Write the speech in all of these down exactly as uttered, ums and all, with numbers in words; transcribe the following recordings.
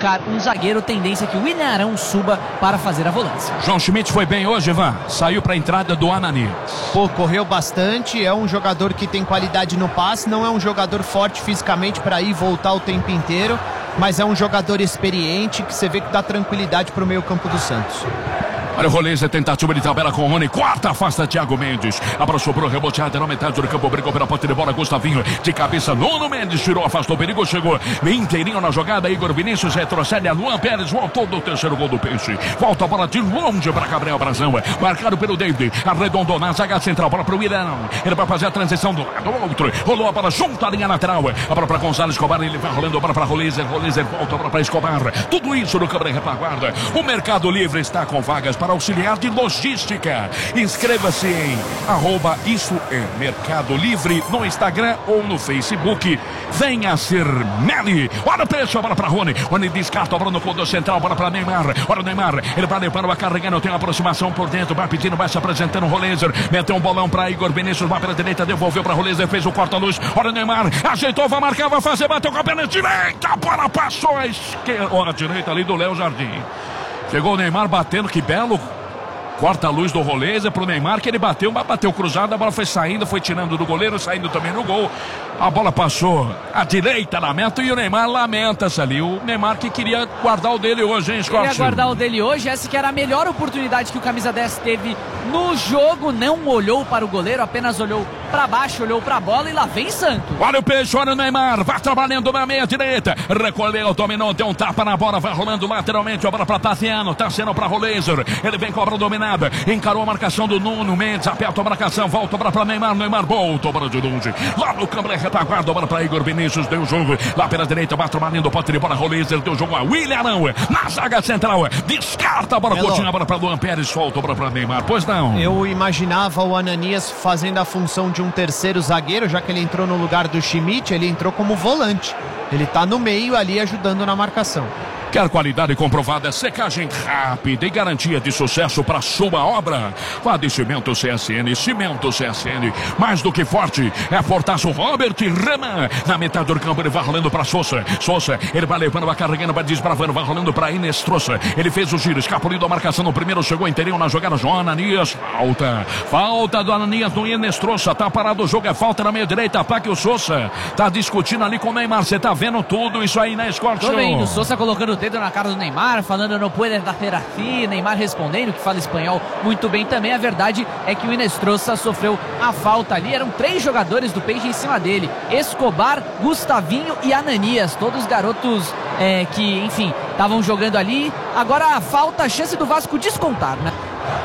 colocar um zagueiro, tendência que o William Arão suba para fazer a volância. João Schmidt foi bem hoje, Ivan. Saiu para a entrada do Ananias. Pô, correu bastante, é um jogador que tem qualidade no passe, não é um jogador forte fisicamente para ir e voltar o tempo inteiro, mas é um jogador experiente que você vê que dá tranquilidade para o meio campo do Santos. Olha o Roleza, tentativa de tabela com o Rony. Quarta, afasta Thiago Mendes. Abra, sobrou, reboteada na metade do campo. Brigou pela ponta de bola. Gustavinho de cabeça. Nuno Mendes tirou, afastou o perigo. Chegou inteirinho na jogada. Igor Vinícius retrocede. A Luan Pérez voltou do terceiro gol do Peixe. Volta a bola de longe para Gabriel Brazão. Marcado pelo David. Arredondou na zaga central. Bola para o William. Ele vai fazer a transição do lado outro. Rolou a bola junto à linha lateral. A bola para Gonzalo Escobar. Ele vai rolando a bola para Roleza. Roleza volta a bola para Escobar. Tudo isso no câmera retaguarda. O Mercado Livre está com vagas para auxiliar de logística. Inscreva-se em arroba isso é Mercado Livre no Instagram ou no Facebook. Venha ser Meli. Olha o Peixe, a bola para Rony. Rony descarta a bola no fundo central, bola para Neymar. Olha o Neymar, ele vai levar o carregando, tem uma aproximação por dentro, vai pedindo, vai se apresentando o Rolezer. Meteu um bolão para Igor Vinícius, vai pela direita, devolveu para Rolezer, fez o corta-luz. Olha o Neymar, ajeitou, vai marcar, vai fazer, bateu com a perna direita, a bola passou a esquerda, olha a direita ali do Léo Jardim. Chegou o Neymar batendo, que belo corta a luz do Roleza pro Neymar, que ele bateu, mas bateu cruzado, a bola foi saindo, foi tirando do goleiro, saindo também no gol. A bola passou à direita na meta e o Neymar lamenta-se ali. O Neymar que queria guardar o dele hoje, hein, Scott? Queria guardar o dele hoje. Essa que era a melhor oportunidade que o camisa dez teve no jogo. Não olhou para o goleiro, apenas olhou para baixo, olhou para a bola e lá vem Santos. Olha o Peixe, olha o Neymar, vai trabalhando na meia direita. Recolheu, dominou, deu um tapa na bola, vai rolando lateralmente, a bola para Tassiano, Tassiano para Rolezer. Ele vem, cobra dominada, encarou a marcação do Nuno Mendes, aperta a marcação, volta para Neymar, Neymar volta, bola de longe. Lá no câmera retaguarda, a bola para Igor Vinícius, deu o jogo. Lá pela direita, vai trabalhando, pote de bola, Rolezer, deu o jogo a William Arão, na zaga central, descarta a bola, curtinha, a bola para Luan Pérez, volta a bola para Neymar, pois não. Eu imaginava o Ananias fazendo a função de um terceiro zagueiro, já que ele entrou no lugar do Schmidt, ele entrou como volante. Ele tá no meio ali ajudando na marcação. Quer qualidade comprovada, secagem rápida e garantia de sucesso para sua obra? Vá de Cimento C S N, Cimento C S N, mais do que forte, é Fortaço Robert Rama, na metade do campo ele vai rolando para Sousa, Sousa, ele vai levando, vai carregando, vai desbravando, vai rolando para Inestrosa, ele fez o giro, escapulindo a marcação no primeiro, chegou inteirinho na jogada, João Ananias, falta, falta do Ananias no Inestrosa, tá parado o jogo, é falta na meia direita, ataque o Sousa, tá discutindo ali com o Neymar, você tá vendo tudo isso aí, né, Scott? Tô vendo, o Sousa colocando o dedo na cara do Neymar, falando no puede hacer así, Neymar respondendo, que fala espanhol muito bem também. A verdade é que o Inestrosa sofreu a falta ali, eram três jogadores do Peixe em cima dele, Escobar, Gustavinho e Ananias, todos garotos é, que, enfim, estavam jogando ali. Agora a falta, a chance do Vasco descontar, né?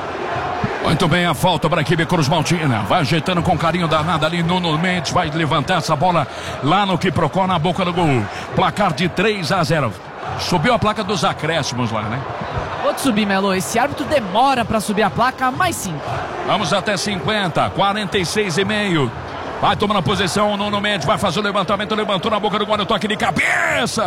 Muito bem, a falta para a equipe Cruz Maltina. Vai ajeitando com carinho danado ali. Nuno Mendes vai levantar essa bola lá no Quiprocó, na boca do gol. Placar de três a zero. Subiu a placa dos acréscimos lá, né? Pode subir, Melo. Esse árbitro demora para subir a placa, mais cinco. Vamos até cinquenta, quarenta e seis e meio. Vai tomando a posição, o Nuno Mendes vai fazer o levantamento, levantou na boca do gol, toque de cabeça.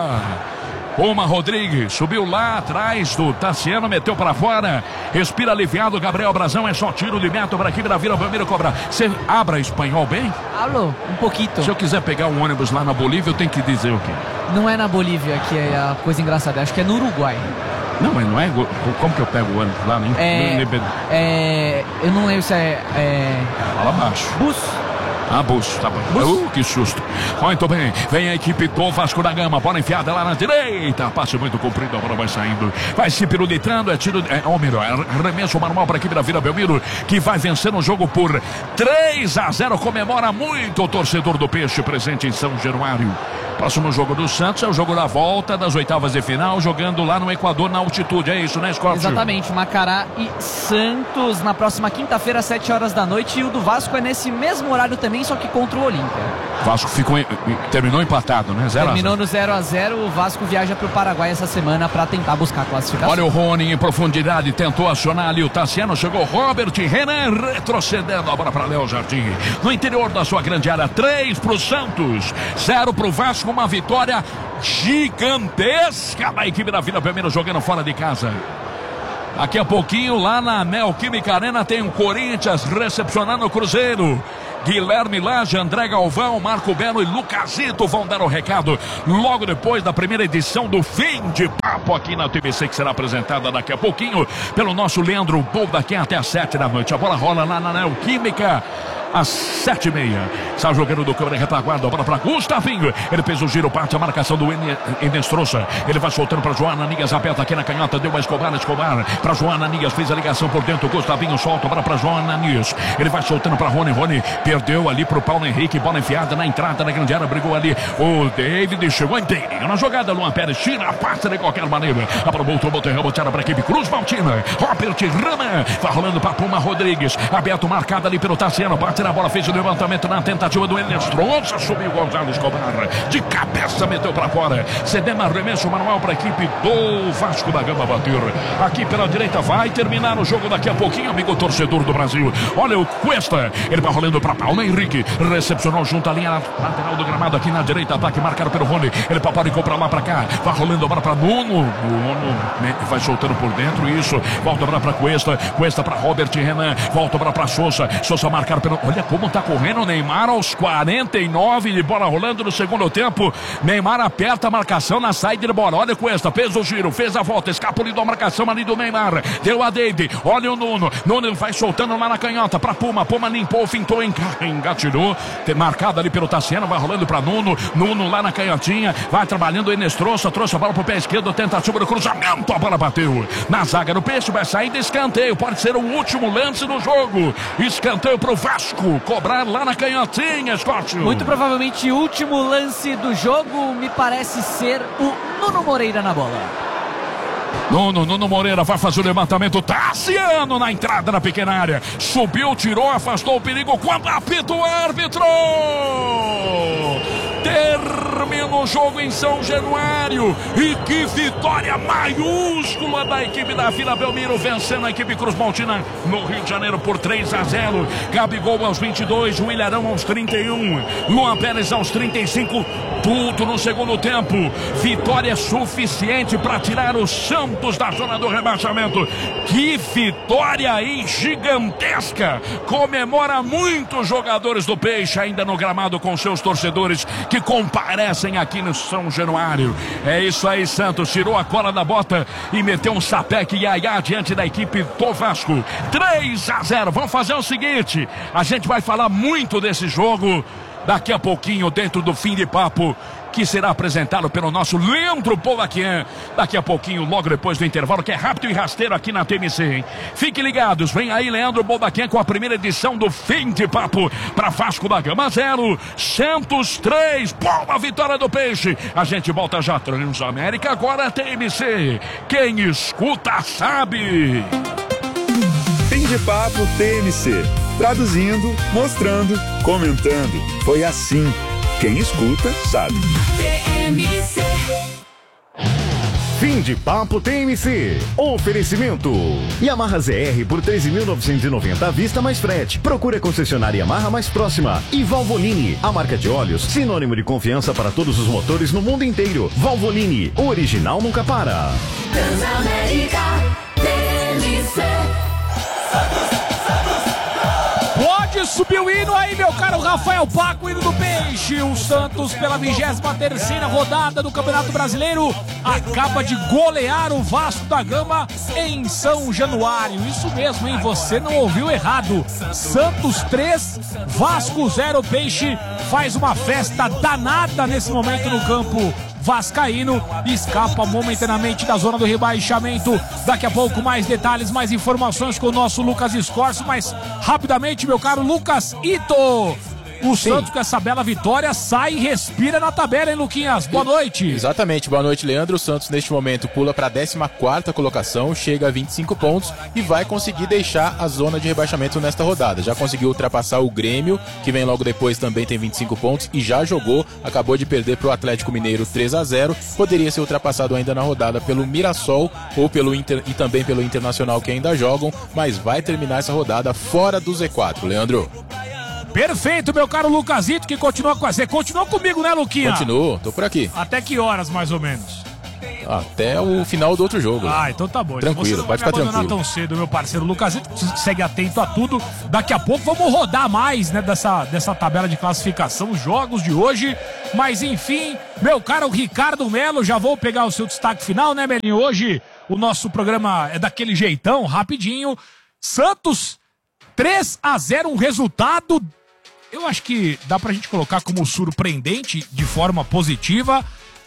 Uma Rodrigues subiu lá atrás do Tassiano, meteu para fora, respira aliviado, Gabriel Brazão, é só tiro de meta para a equipe da Vila Belmiro cobrar. Você abra espanhol bem? Hablo, um pouquinho. Se eu quiser pegar um ônibus lá na Bolívia, eu tenho que dizer o quê? Não é na Bolívia que é a coisa engraçada, acho que é no Uruguai. Não, mas não é. Como que eu pego o ônibus lá? Nem, é, nem... é, eu não lembro se é. é... Fala baixo. Bus. Ah, Bus, tá bom. Uh, que susto. Muito bem, vem a equipe do Vasco da Gama, bola enfiada lá na direita, passe muito comprido, a bola vai saindo, vai se pirulitrando, é tiro, é, ou melhor, é arremesso manual para a equipe da Vila Belmiro, que vai vencer o jogo por três a zero, comemora muito o torcedor do Peixe presente em São Januário. Próximo jogo do Santos é o jogo da volta das oitavas de final, jogando lá no Equador, na altitude, é isso, né, Scott? Exatamente, Macará e Santos na próxima quinta-feira, às sete horas da noite, e o do Vasco é nesse mesmo horário também, só que contra o Olímpia. Vasco ficou, terminou empatado, né? zero Terminou no zero a zero, o Vasco viaja para o Paraguai essa semana para tentar buscar a classificação. Olha o Rony em profundidade, tentou acionar ali o Tassiano, chegou Robert Renan, retrocedendo a bola para Léo Jardim. No interior da sua grande área, três para o Santos, zero para o Vasco, uma vitória gigantesca da equipe da Vila Belmiro jogando fora de casa. Daqui a pouquinho, lá na Neoquímica Arena, tem o Corinthians recepcionando o Cruzeiro. Guilherme Lage, André Galvão, Marco Belo e Lucasito vão dar o recado logo depois da primeira edição do fim de tempo aqui na T V C, que será apresentada daqui a pouquinho pelo nosso Leandro Boldaquim até às sete da noite. A bola rola lá na Neoquímica às sete e meia. Está jogando do câmera retaguarda, a bola para Gustavinho. Ele fez o giro, parte a marcação do Enestrosa. Ele vai soltando para Joana Nias, aperta aqui na canhota, deu a Escobar, Escobar para Joana Nias, fez a ligação por dentro. Gustavinho solta, bola para Joana Nias. Ele vai soltando para Rony, Rony perdeu ali para o Paulo Henrique, bola enfiada na entrada da grande área, brigou ali. O David chegou inteirinho na jogada. Luan Pérez tira a passa de qualquer maneira. Aprobou o tombo, tem reboteada para a equipe Cruz Maltina. Robert Rama vai rolando para Puma Rodrigues, aberto, marcada ali pelo Tassiano, bate na bola, fez o levantamento na tentativa do Enestrosa, subiu o Gonzalo Escobar, de cabeça meteu para fora, cedendo arremesso manual para a equipe do Vasco da Gama bater. Aqui pela direita vai terminar o jogo daqui a pouquinho, amigo torcedor do Brasil. Olha o Cuesta, ele vai rolando para Paulo Henrique, recepcionou junto à linha lateral do gramado aqui na direita, ataque marcado pelo Rony, ele paparicou para lá para cá, vai rolando a bola para Nuno, Nuno vai soltando por dentro, isso, volta a bola para Cuesta, Cuesta para Robert Renan, volta a bola para Sousa, Sousa marcado pelo... Olha como tá correndo o Neymar aos quarenta e nove de bola rolando no segundo tempo. Neymar aperta a marcação na saída de bola. Olha o Cuesta, fez o giro, fez a volta, escapuliu a marcação ali do Neymar. Deu a David, olha o Nuno. Nuno vai soltando lá na canhota para Puma. Puma limpou, fintou, engatilhou. Marcado ali pelo Tassiano, vai rolando para Nuno. Nuno lá na canhotinha, vai trabalhando o Enestrosa, trouxe a bola pro pé esquerdo, tentativa do cruzamento, a bola bateu na zaga do Peixe, vai sair de escanteio. Pode ser o último lance do jogo. Escanteio pro Vasco cobrar lá na canhotinha, Scott. Muito provavelmente o último lance do jogo me parece ser o Nuno Moreira na bola. Nuno, Nuno Moreira vai fazer o levantamento. Tassiano na entrada da pequena área. Subiu, tirou, afastou o perigo. Quando apita o árbitro. Termina o jogo em São Januário. E que vitória maiúscula da equipe da Vila Belmiro, vencendo a equipe Cruz Maltina no Rio de Janeiro por três a zero. Gabigol aos vinte e dois, o Ilharão aos trinta e um, Luan Pérez aos trinta e cinco. Tudo no segundo tempo. Vitória suficiente para tirar o Santos da zona do rebaixamento. Que vitória aí gigantesca. Comemora muitos jogadores do Peixe ainda no gramado com seus torcedores que comparecem aqui no São Januário. É isso aí, Santos tirou a cola da bota e meteu um sapeque iaiá diante da equipe do Vasco. três a zero. Vamos fazer o seguinte, a gente vai falar muito desse jogo daqui a pouquinho dentro do Fim de Papo, que será apresentado pelo nosso Leandro Boldaquim daqui a pouquinho, logo depois do intervalo, que é rápido e rasteiro aqui na T M C, hein? Fiquem ligados, vem aí Leandro Boldaquim com a primeira edição do Fim de Papo para Vasco da Gama zero, Santos três, boa vitória do Peixe. A gente volta já, Transamérica, agora T M C, quem escuta sabe. Fim de Papo T M C, traduzindo, mostrando, comentando. Foi assim. Quem escuta sabe. T M C. Fim de Papo T M C. Oferecimento Yamaha Z R por treze mil novecentos e noventa à vista mais frete. Procure a concessionária Yamaha mais próxima. E Valvoline, a marca de óleos sinônimo de confiança para todos os motores no mundo inteiro. Valvoline, o original nunca para. Transamérica T M C. Pode subir o hino aí, meu caro Rafael Paco, hino do Peixe. O Santos, pela vigésima terceira rodada do Campeonato Brasileiro, acaba de golear o Vasco da Gama em São Januário. Isso mesmo, hein? Você não ouviu errado. Santos três, Vasco zero. Peixe faz uma festa danada nesse momento no campo vascaíno, escapa momentaneamente da zona do rebaixamento. Daqui a pouco mais detalhes, mais informações com o nosso Lucas Escorço, mas rapidamente, meu caro Lucas Ito, o Sim. Santos com essa bela vitória sai e respira na tabela, hein, Luquinhas? Boa noite. Exatamente, boa noite, Leandro. O Santos neste momento pula para a décima quarta colocação, chega a vinte e cinco pontos e vai conseguir deixar a zona de rebaixamento nesta rodada. Já conseguiu ultrapassar o Grêmio, que vem logo depois, também tem vinte e cinco pontos e já jogou, acabou de perder para o Atlético Mineiro três a zero. Poderia ser ultrapassado ainda na rodada pelo Mirassol ou pelo Inter e também pelo Internacional, que ainda jogam, mas vai terminar essa rodada fora do Z quatro, Leandro. Perfeito, meu caro Lucasito, que continua com você. Continuou comigo, né, Luquinha? Continuo, tô por aqui. Até que horas, mais ou menos? Até o final do outro jogo. Ah, então tá bom. Tranquilo, Você não pode vai ficar me abandonar tranquilo. tão cedo, meu parceiro Lucasito. Segue atento a tudo. Daqui a pouco vamos rodar mais, né, dessa, dessa tabela de classificação, os jogos de hoje. Mas enfim, meu caro Ricardo Melo, já vou pegar o seu destaque final, né, Melinho? Hoje o nosso programa é daquele jeitão, rapidinho. Santos três a zero, um resultado, eu acho que dá pra gente colocar como surpreendente de forma positiva.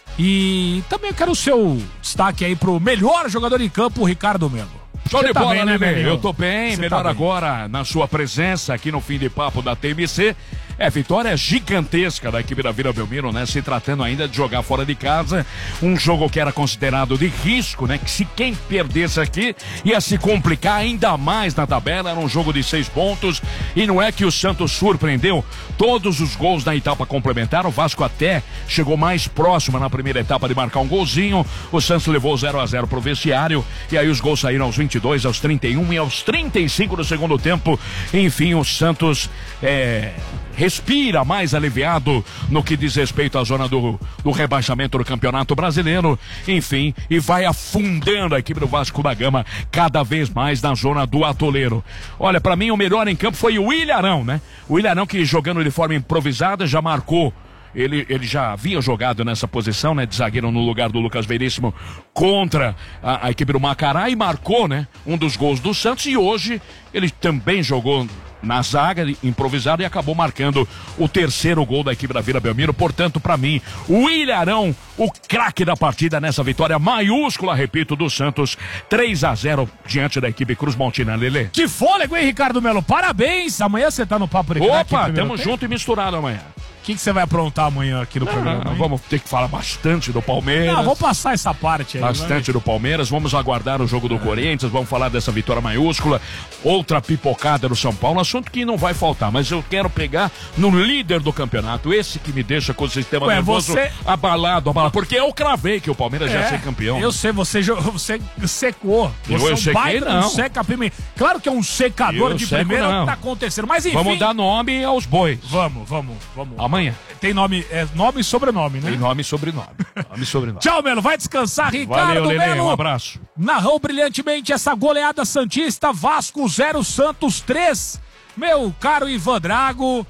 E também eu quero o seu destaque aí pro melhor jogador em campo, Ricardo Melo. Show Você de tá bola, bem, né, Melinho? Lelê? Eu tô bem, Você melhor tá bem. agora na sua presença aqui no Fim de Papo da T M C. É, vitória gigantesca da equipe da Vila Belmiro, né? Se tratando ainda de jogar fora de casa. Um jogo que era considerado de risco, né? Que se quem perdesse aqui ia se complicar ainda mais na tabela. Era um jogo de seis pontos. E não é que o Santos surpreendeu. Todos os gols na etapa complementar. O Vasco até chegou mais próximo na primeira etapa de marcar um golzinho. O Santos levou zero a zero pro vestiário. E aí os gols saíram aos vinte e dois, aos trinta e um e aos trinta e cinco do segundo tempo. Enfim, o Santos é... respira mais aliviado no que diz respeito à zona do, do rebaixamento do Campeonato Brasileiro, enfim, e vai afundando a equipe do Vasco da Gama cada vez mais na zona do atoleiro. Olha, pra mim o melhor em campo foi o Ilharão, né? O Ilharão que jogando de forma improvisada já marcou. Ele, ele já havia jogado nessa posição, né, de zagueiro no lugar do Lucas Veríssimo contra a, a equipe do Macará e marcou, né, um dos gols do Santos, e hoje ele também jogou na zaga, improvisado, e acabou marcando o terceiro gol da equipe da Vila Belmiro. Portanto, pra mim, o Ilharão, o craque da partida nessa vitória maiúscula, repito, do Santos, três a zero diante da equipe Cruz Maltina, Lelê. Que fôlego, hein, Ricardo Melo? Parabéns! Amanhã você tá no Papo de Craque, Opa, primeiro tamo tempo. junto e misturado amanhã. O que que você vai aprontar amanhã aqui no programa? Não, hein? vamos ter que falar bastante do Palmeiras. Não, vamos passar essa parte aí. Bastante do Palmeiras, vamos aguardar o jogo do Corinthians, vamos falar dessa vitória maiúscula, outra pipocada do São Paulo, assunto que não vai faltar, mas eu quero pegar no líder do campeonato, esse que me deixa com o sistema Ué, nervoso você- abalado, abalado, porque eu cravei que o Palmeiras já ia ser campeão. Eu sei, você, jo- você secou. Eu Você é um sequei, baita, não. um seca-pimenta. Claro que é um secador Eu de seco, primeira não. que tá acontecendo, mas enfim. Vamos dar nome aos bois. Vamos, vamos, vamos. Amanhã. Tem nome, é nome e sobrenome, né? Tem nome e sobrenome. Nome e sobrenome. Tchau, Melo. Vai descansar, Ricardo Valeu, Lelê, Melo. um abraço. Narrou brilhantemente essa goleada santista. Vasco zero, Santos três. Meu caro Ivan Drago,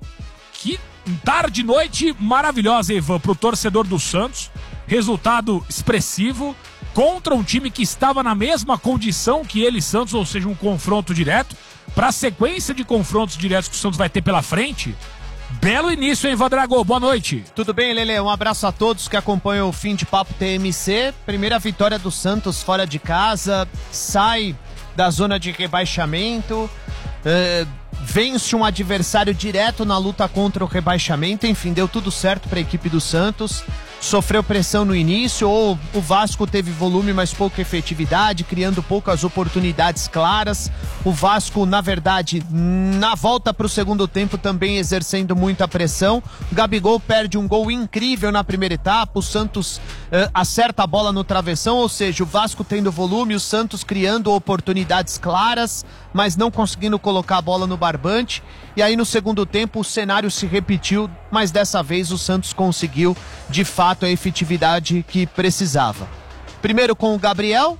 que tarde e noite maravilhosa, Ivan, pro torcedor do Santos. Resultado expressivo contra um time que estava na mesma condição que ele, Santos, ou seja, um confronto direto. Para a sequência de confrontos diretos que o Santos vai ter pela frente, belo início, hein, Ivan Drago? Boa noite. Tudo bem, Lelê? Um abraço a todos que acompanham o Fim de Papo T M C. Primeira vitória do Santos fora de casa, sai da zona de rebaixamento, eh, vence um adversário direto na luta contra o rebaixamento. Enfim, deu tudo certo para a equipe do Santos. Sofreu pressão no início, ou o Vasco teve volume, mas pouca efetividade, criando poucas oportunidades claras. O Vasco, na verdade, na volta para o segundo tempo, também exercendo muita pressão. O Gabigol perde um gol incrível na primeira etapa, o Santos eh, acerta a bola no travessão, ou seja, o Vasco tendo volume, o Santos criando oportunidades claras, mas não conseguindo colocar a bola no barbante. E aí no segundo tempo o cenário se repetiu, mas dessa vez o Santos conseguiu de fato a efetividade que precisava. Primeiro com o Gabriel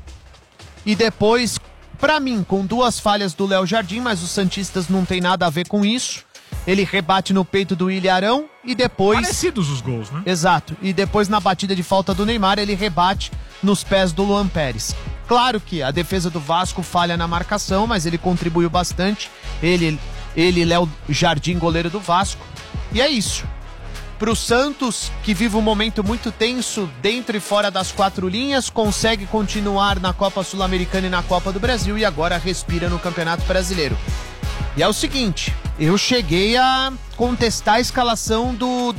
e depois, pra mim, com duas falhas do Léo Jardim, mas os santistas não tem nada a ver com isso. Ele rebate no peito do Ilharão e depois... Parecidos os gols, né? Exato. E depois na batida de falta do Neymar, ele rebate nos pés do Luan Pérez. Claro que a defesa do Vasco falha na marcação, mas ele contribuiu bastante. Ele, ele Léo Jardim, goleiro do Vasco. E é isso. Pro Santos, que vive um momento muito tenso dentro e fora das quatro linhas, consegue continuar na Copa Sul-Americana e na Copa do Brasil e agora respira no Campeonato Brasileiro. E é o seguinte, eu cheguei a contestar a escalação do,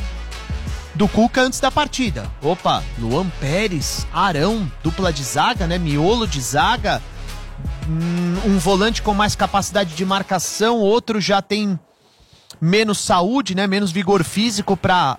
do Cuca antes da partida. Opa, Luan Pérez, Arão, dupla de zaga, né? Miolo de zaga, um volante com mais capacidade de marcação, outro já tem menos saúde, né? Menos vigor físico para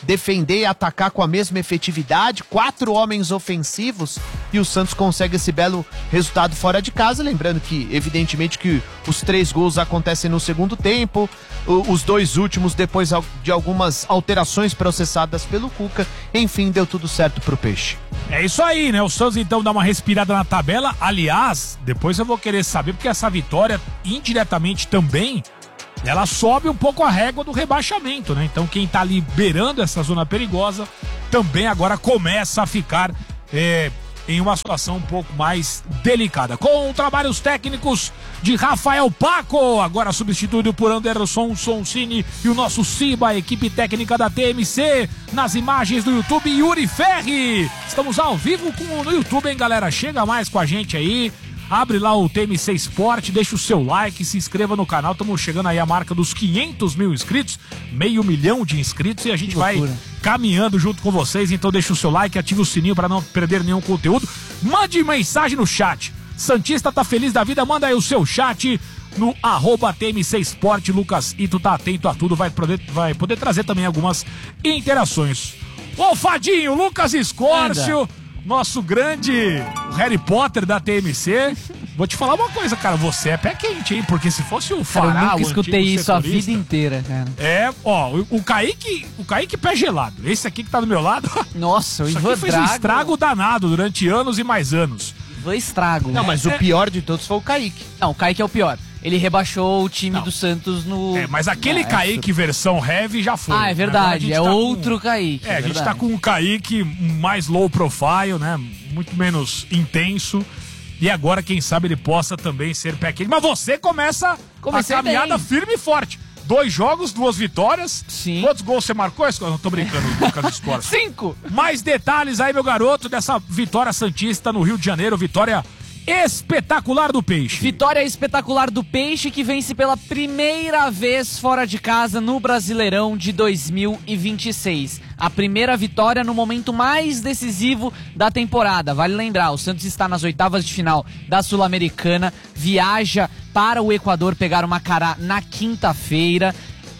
defender e atacar com a mesma efetividade, quatro homens ofensivos, e o Santos consegue esse belo resultado fora de casa. Lembrando que, evidentemente, que os três gols acontecem no segundo tempo, os dois últimos depois de algumas alterações processadas pelo Cuca. Enfim, deu tudo certo pro Peixe. É isso aí, né? O Santos então dá uma respirada na tabela. Aliás, depois eu vou querer saber, porque essa vitória, indiretamente também, ela sobe um pouco a régua do rebaixamento, né? Então quem tá ali beirando essa zona perigosa também agora começa a ficar é, em uma situação um pouco mais delicada. Com trabalhos técnicos de Rafael Paco, agora substituído por Anderson Sonsini e o nosso Ciba, a equipe técnica da T M C. Nas imagens do YouTube, Yuri Ferri. Estamos ao vivo com, no YouTube, hein, galera? Chega mais com a gente aí. Abre lá o T M C Sport, deixa o seu like, se inscreva no canal. Estamos chegando aí à marca dos quinhentos mil inscritos, meio milhão de inscritos, e a gente vai caminhando junto com vocês. Então deixa o seu like, ativa o sininho para não perder nenhum conteúdo. Mande mensagem no chat. Santista tá feliz da vida, manda aí o seu chat no arroba T M C Sport. Lucas Ito tá atento a tudo, vai poder, vai poder trazer também algumas interações. Ô Fadinho, Lucas Escórcio, Anda. Nosso grande Harry Potter da T M C. Vou te falar uma coisa, cara, você é pé quente, hein? Porque se fosse o Fará, cara, eu nunca escutei isso a vida inteira, cara. É, ó, o, o Kaique, o Kaique pé gelado. Esse aqui que tá do meu lado. Nossa, o Ivan Ivan fez um estrago danado durante anos e mais anos. Ivan estrago. Não, mas é, o pior de todos foi o Kaique. Não, o Kaique é o pior. Ele rebaixou o time não. do Santos no... É, mas aquele ah, Kaique é versão heavy já foi. Ah, é verdade, é tá outro com... Kaique. É, é a gente verdade. tá com um Kaique mais low profile, né? Muito menos intenso. E agora, quem sabe, ele possa também ser pé quente. Mas você começa Comecei a caminhada bem. firme e forte. Dois jogos, duas vitórias. Sim. Quantos gols você marcou? Eu não tô brincando, Lucas Escórcio. Cinco! Mais detalhes aí, meu garoto, dessa vitória santista no Rio de Janeiro. Vitória espetacular do Peixe. Vitória espetacular do Peixe, que vence pela primeira vez fora de casa no Brasileirão de dois mil e vinte e seis. A primeira vitória no momento mais decisivo da temporada. Vale lembrar, o Santos está nas oitavas de final da Sul-Americana, viaja para o Equador pegar o Macará na quinta-feira.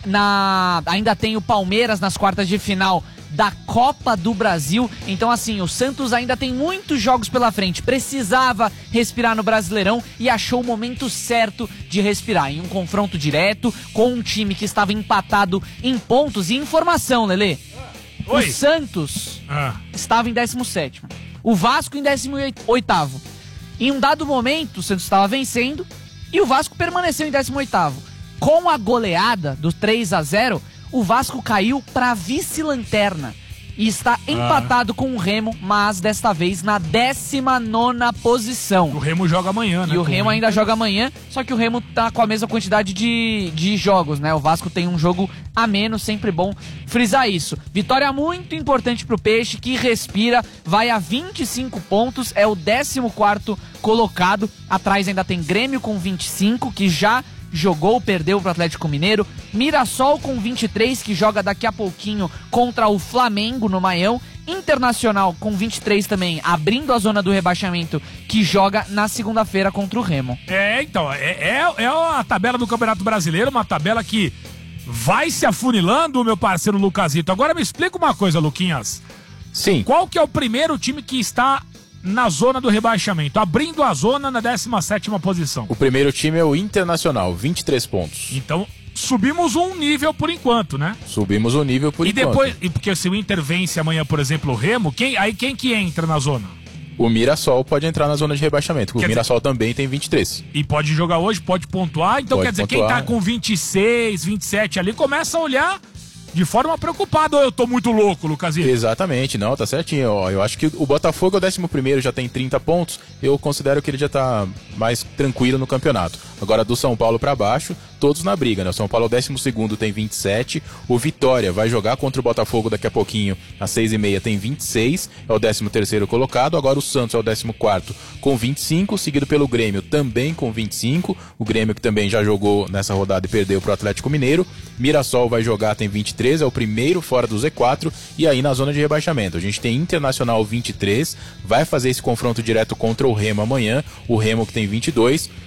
Na... Ainda tem o Palmeiras nas quartas de final da Copa do Brasil. Então, assim, o Santos ainda tem muitos jogos pela frente. Precisava respirar no Brasileirão e achou o momento certo de respirar. Em um confronto direto com um time que estava empatado em pontos. E informação, Lelê. Oi. O Santos ah. estava em décimo sétimo. O Vasco em décimo oitavo. Em um dado momento, o Santos estava vencendo e o Vasco permaneceu em décimo oitavo. Com a goleada do três a zero, o Vasco caiu para vice-lanterna e está empatado ah. com o Remo, mas desta vez na décima nona posição. O Remo joga amanhã, né? E o Remo ainda joga amanhã, só que o Remo tá com a mesma quantidade de, de jogos, né? O Vasco tem um jogo a menos, sempre bom frisar isso. Vitória muito importante pro Peixe, que respira, vai a vinte e cinco pontos, é o décimo quarto colocado. Atrás ainda tem Grêmio com vinte e cinco, que já jogou, perdeu pro Atlético Mineiro. Mirassol com vinte e três, que joga daqui a pouquinho contra o Flamengo no Maião. Internacional com vinte e três também, abrindo a zona do rebaixamento, que joga na segunda-feira contra o Remo. É, então, é, é, é a tabela do Campeonato Brasileiro, uma tabela que vai se afunilando, meu parceiro Lucasito. Agora me explica uma coisa, Luquinhas. Sim. Qual que é o primeiro time que está na zona do rebaixamento, abrindo a zona na décima sétima posição? O primeiro time é o Internacional, vinte e três pontos. Então, subimos um nível por enquanto, né? Subimos um nível por e enquanto. Depois, e porque se o Inter vence amanhã, por exemplo, o Remo, quem, aí quem que entra na zona? O Mirassol pode entrar na zona de rebaixamento, porque quer o Mirassol dizer, também tem vinte e três. E pode jogar hoje, pode pontuar. Então pode quer dizer, pontuar. Quem tá com vinte e seis, vinte e sete ali, começa a olhar de forma preocupada. Ou eu tô muito louco, Lucasito? Exatamente, não, tá certinho. Ó, eu acho que o Botafogo é o décimo primeiro, já tem trinta pontos. Eu considero que ele já tá mais tranquilo no campeonato. Agora, do São Paulo pra baixo, todos na briga, né? O São Paulo é o décimo segundo, tem vinte e sete. O Vitória vai jogar contra o Botafogo daqui a pouquinho, às seis e meia, tem vinte e seis. É o décimo terceiro colocado. Agora o Santos é o décimo quarto com vinte e cinco, seguido pelo Grêmio também com vinte e cinco. O Grêmio que também já jogou nessa rodada e perdeu pro Atlético Mineiro. Mirassol vai jogar, tem vinte e três, é o primeiro fora do Z quatro. E aí na zona de rebaixamento, a gente tem Internacional vinte e três, vai fazer esse confronto direto contra o Remo amanhã. O Remo que tem vinte e dois.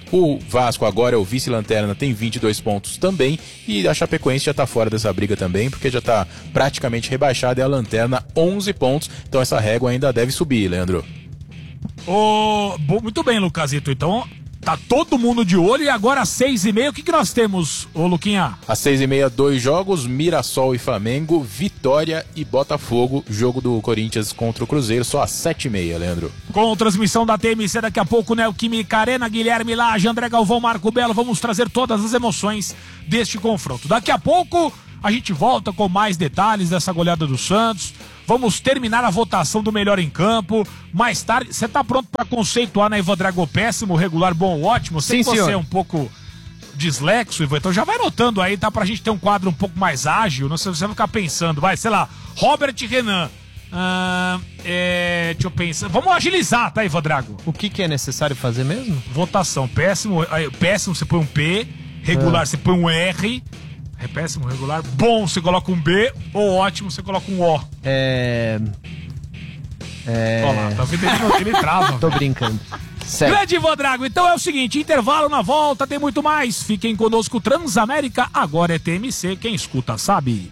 O Vasco agora é o vice-lanterna, tem vinte e dois pontos também. E a Chapecoense já tá fora dessa briga também, porque já tá praticamente rebaixada. É a lanterna, onze pontos. Então essa régua ainda deve subir, Leandro. Oh, muito bem, Lucasito. Então, tá todo mundo de olho. E agora às seis e meia, o que, que nós temos, ô Luquinha? Às seis e meia, dois jogos, Mirassol e Flamengo, Vitória e Botafogo. Jogo do Corinthians contra o Cruzeiro, só às sete e meia, Leandro. Com transmissão da T M C daqui a pouco, Neoquímica Arena, Guilherme Lage, André Galvão, Marco Belo. Vamos trazer todas as emoções deste confronto. Daqui a pouco a gente volta com mais detalhes dessa goleada do Santos. Vamos terminar a votação do melhor em campo. Mais tarde, você tá pronto para conceituar na Ivan Drago péssimo, regular, bom, ótimo? Sei Sim, que você senhor. é um pouco dislexo, Ivan, então já vai anotando aí, tá? Pra gente ter um quadro um pouco mais ágil, não sei se você vai ficar pensando, vai, sei lá, Robert Renan. Ah, é, deixa eu pensar. Vamos agilizar, tá, Ivan Drago? O que, que é necessário fazer mesmo? Votação, péssimo, aí, péssimo você põe um P, regular você põe um R. É péssimo, regular. Bom, você coloca um B. Ou ótimo, você coloca um O. É... É... Olha lá, tá vendo? Ele, ele trava. Tô brincando. Sério. Grande Ivan Drago, então é o seguinte, intervalo na volta, tem muito mais. Fiquem conosco, Transamérica, agora é T M C, quem escuta sabe.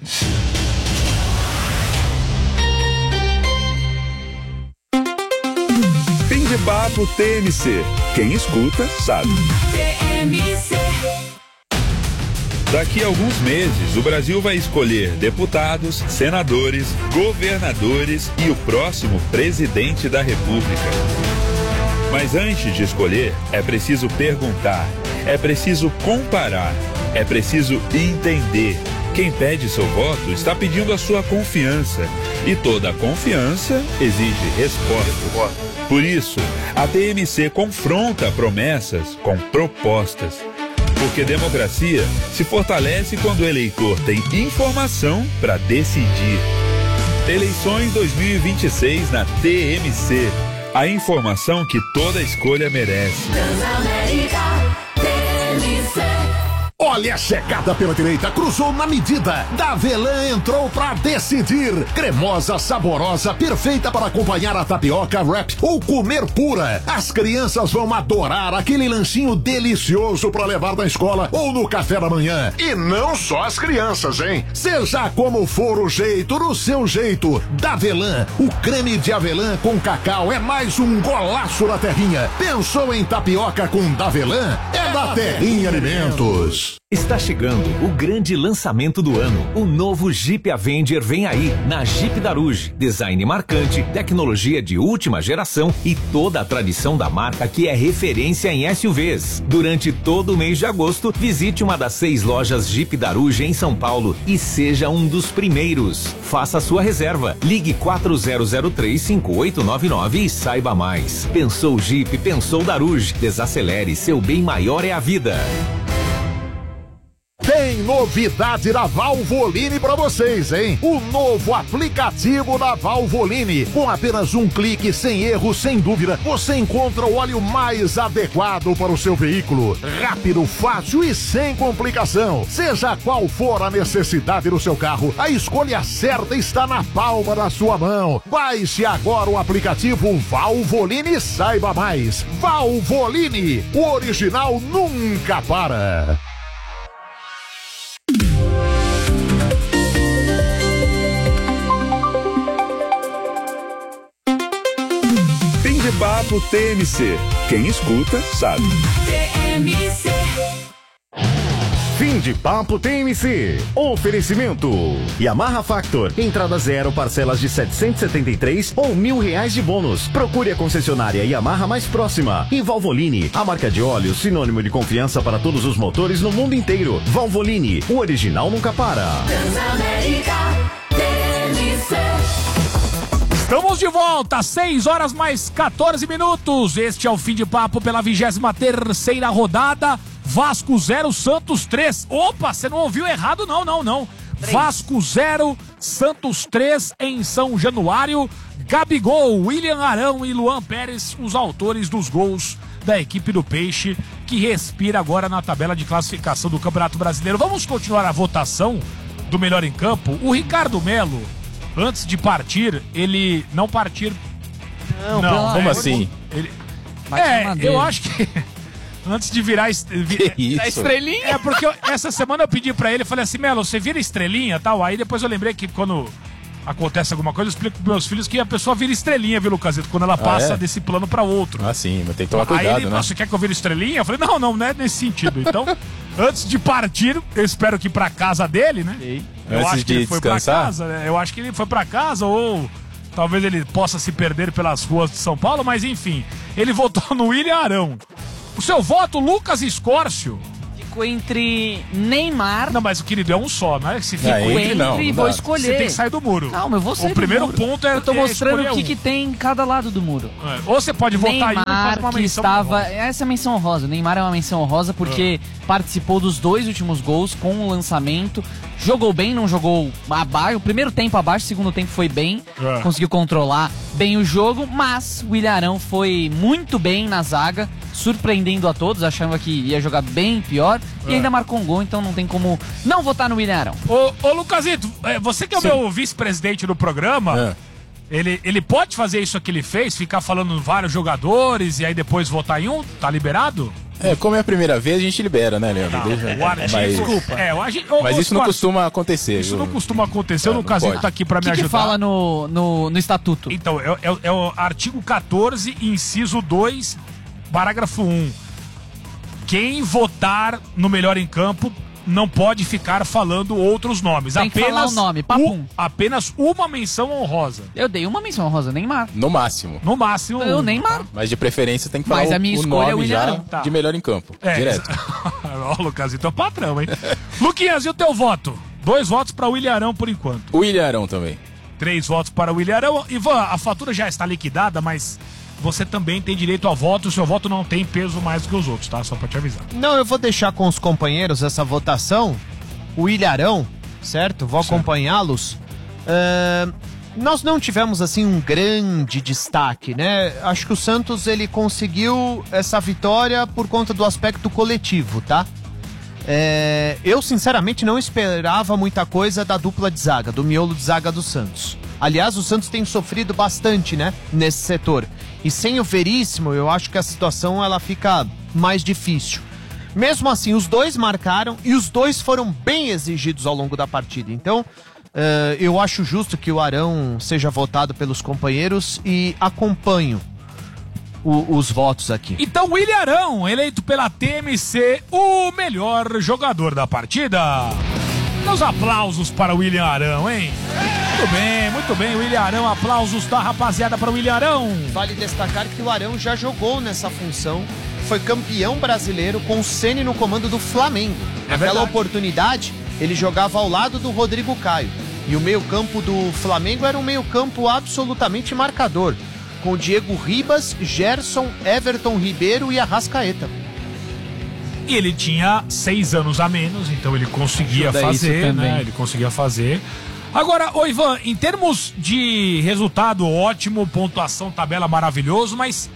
Fim de papo T M C. Quem escuta sabe. T M C. Daqui a alguns meses, o Brasil vai escolher deputados, senadores, governadores e o próximo presidente da República. Mas antes de escolher, é preciso perguntar, é preciso comparar, é preciso entender. Quem pede seu voto está pedindo a sua confiança. E toda confiança exige resposta. Por isso, a T M C confronta promessas com propostas. Porque democracia se fortalece quando o eleitor tem informação para decidir. Eleições dois mil e vinte e seis na T M C. A informação que toda escolha merece. Transamérica, T M C. Olha a chegada pela direita, cruzou na medida. Davelan entrou pra decidir. Cremosa, saborosa, perfeita para acompanhar a tapioca, wrap ou comer pura. As crianças vão adorar aquele lanchinho delicioso para levar na escola ou no café da manhã. E não só as crianças, hein? Seja como for o jeito, no seu jeito. Davelan, o creme de avelã com cacau é mais um golaço da terrinha. Pensou em tapioca com Davelan? É da Terrinha Alimentos. Está chegando o grande lançamento do ano. O novo Jeep Avenger vem aí, na Jeep Daruge. Design marcante, tecnologia de última geração e toda a tradição da marca que é referência em S U Vs. Durante todo o mês de agosto, visite uma das seis lojas Jeep Daruge em São Paulo e seja um dos primeiros. Faça sua reserva. Ligue quatro zero zero três, cinco oito nove nove e saiba mais. Pensou Jeep, pensou Daruge. Desacelere, seu bem maior é a vida. Tem novidade da Valvoline pra vocês, hein? O novo aplicativo da Valvoline. Com apenas um clique, sem erro, sem dúvida, você encontra o óleo mais adequado para o seu veículo. Rápido, fácil e sem complicação. Seja qual for a necessidade do seu carro, a escolha certa está na palma da sua mão. Baixe agora o aplicativo Valvoline e saiba mais. Valvoline, o original nunca para. Fim de papo T M C. Quem escuta sabe. T M C. Fim de papo T M C. Oferecimento. Yamaha Factor. Entrada zero, parcelas de setecentos e setenta e três ou mil reais de bônus. Procure a concessionária Yamaha mais próxima. E Valvoline, a marca de óleo sinônimo de confiança para todos os motores no mundo inteiro. Valvoline, o original nunca para. Transamérica, T M C. Estamos de volta, seis horas mais quatorze minutos. Este é o Fim de Papo pela vigésima terceira rodada. Vasco zero, Santos três. Opa, você não ouviu errado, não, não, não. Vasco zero, Santos três em São Januário. Gabigol, William Arão e Luan Pérez, os autores dos gols da equipe do Peixe, que respira agora na tabela de classificação do Campeonato Brasileiro. Vamos continuar a votação do melhor em campo. O Ricardo Melo, antes de partir, ele não partir... Não, não como assim? Ele... É, eu acho que... Antes de virar, est... isso? A estrelinha? É, porque eu, essa semana eu pedi pra ele, falei assim, Melo, você vira estrelinha e tal? Aí depois eu lembrei que quando acontece alguma coisa, eu explico pros meus filhos que a pessoa vira estrelinha, viu, Lucasito? Quando ela passa ah, é? desse plano pra outro. Ah, sim, mas tem que tomar cuidado, Aí ele, né? você quer que eu vire estrelinha? Eu falei, não, não, não é nesse sentido. Então, antes de partir, eu espero que ir pra casa dele, né? Eu Antes acho que de ele foi descansar? pra casa, né? Eu acho que ele foi pra casa ou talvez ele possa se perder pelas ruas de São Paulo, mas enfim, ele votou no William Arão. O seu voto, Lucas Escórcio. Ficou entre Neymar... Não, mas o querido é um só, não é? Se Não, ficou entre não, e não vou dá. escolher. Você tem que sair do muro. Calma, eu vou sair O do primeiro muro. ponto é Eu tô é mostrando escolher o que, um. que tem em cada lado do muro. É, ou você pode votar em um e fazer Neymar, uma que menção estava... honrosa. Essa é a menção honrosa. O Neymar é uma menção honrosa porque participou dos dois últimos gols com o lançamento. Jogou bem, não jogou abaixo. O primeiro tempo abaixo, o segundo tempo foi bem. É. Conseguiu controlar bem o jogo. Mas o William Arão foi muito bem na zaga, surpreendendo a todos. Achava que ia jogar bem pior. E É. ainda marcou um gol, então não tem como não votar no William Arão. Ô, ô Lucasito, é, você que é o Sim. meu vice-presidente do programa, É. ele, ele pode fazer isso que ele fez? Ficar falando vários jogadores e aí depois votar em um? Tá liberado? É, como é a primeira vez, a gente libera, né, Leandro? Deixa- O artigo, mas, desculpa. É, o agi- ô, mas ô, isso não Escórcio, costuma acontecer. Isso viu? não costuma acontecer. É, O não Lucasito pode. tá aqui pra O me que, que ajudar. fala no, no, no estatuto? Então, é, é- é o artigo quatorze, inciso dois, parágrafo um. Quem votar no melhor em campo não pode ficar falando outros nomes. Tem que apenas falar o nome, papum. u- apenas uma menção honrosa. Eu dei uma menção honrosa, Neymar. No máximo. No máximo. Eu, um, Neymar. tá? Mas de preferência tem que falar Mas o, a minha o escolha é o nome William já Arão. Tá. de melhor em campo. É, Direto. Ó, o Lucasito é o patrão, hein? Luquinhas, e o teu voto? Dois votos para o William Arão por enquanto. O William Arão também. Três votos para o William Arão. Ivan, a fatura já está liquidada, mas você também tem direito a voto. O seu voto não tem peso mais do que os outros, tá? Só para te avisar. Não, eu vou deixar com os companheiros essa votação. O Ilharão, certo? Vou acompanhá-los. Ah, nós não tivemos, assim, um grande destaque, né? Acho que o Santos, ele conseguiu essa vitória por conta do aspecto coletivo, tá? É, eu, sinceramente, não esperava muita coisa da dupla de zaga, do miolo de zaga do Santos. Aliás, o Santos tem sofrido bastante, né? Nesse setor. E sem o Veríssimo, eu acho que a situação, ela fica mais difícil. Mesmo assim, os dois marcaram e os dois foram bem exigidos ao longo da partida. Então, eh, eu acho justo que o Arão seja votado pelos companheiros e acompanho o- os votos aqui. Então, William Arão, eleito pela T M C, o melhor jogador da partida. Meus aplausos para o William Arão, hein? Muito bem, muito bem, William Arão. Aplausos da rapaziada para o William Arão. Vale destacar que o Arão já jogou nessa função, foi campeão brasileiro com o Ceni no comando do Flamengo. É Naquela verdade. oportunidade, ele jogava ao lado do Rodrigo Caio. E o meio-campo do Flamengo era um meio-campo absolutamente marcador, com o Diego Ribas, Gerson, Everton Ribeiro e Arrascaeta. E ele tinha seis anos a menos, então ele conseguia Ajuda isso fazer, também. né? Ele conseguia fazer. Agora, ô Ivan, em termos de resultado ótimo, pontuação, tabela maravilhoso, mas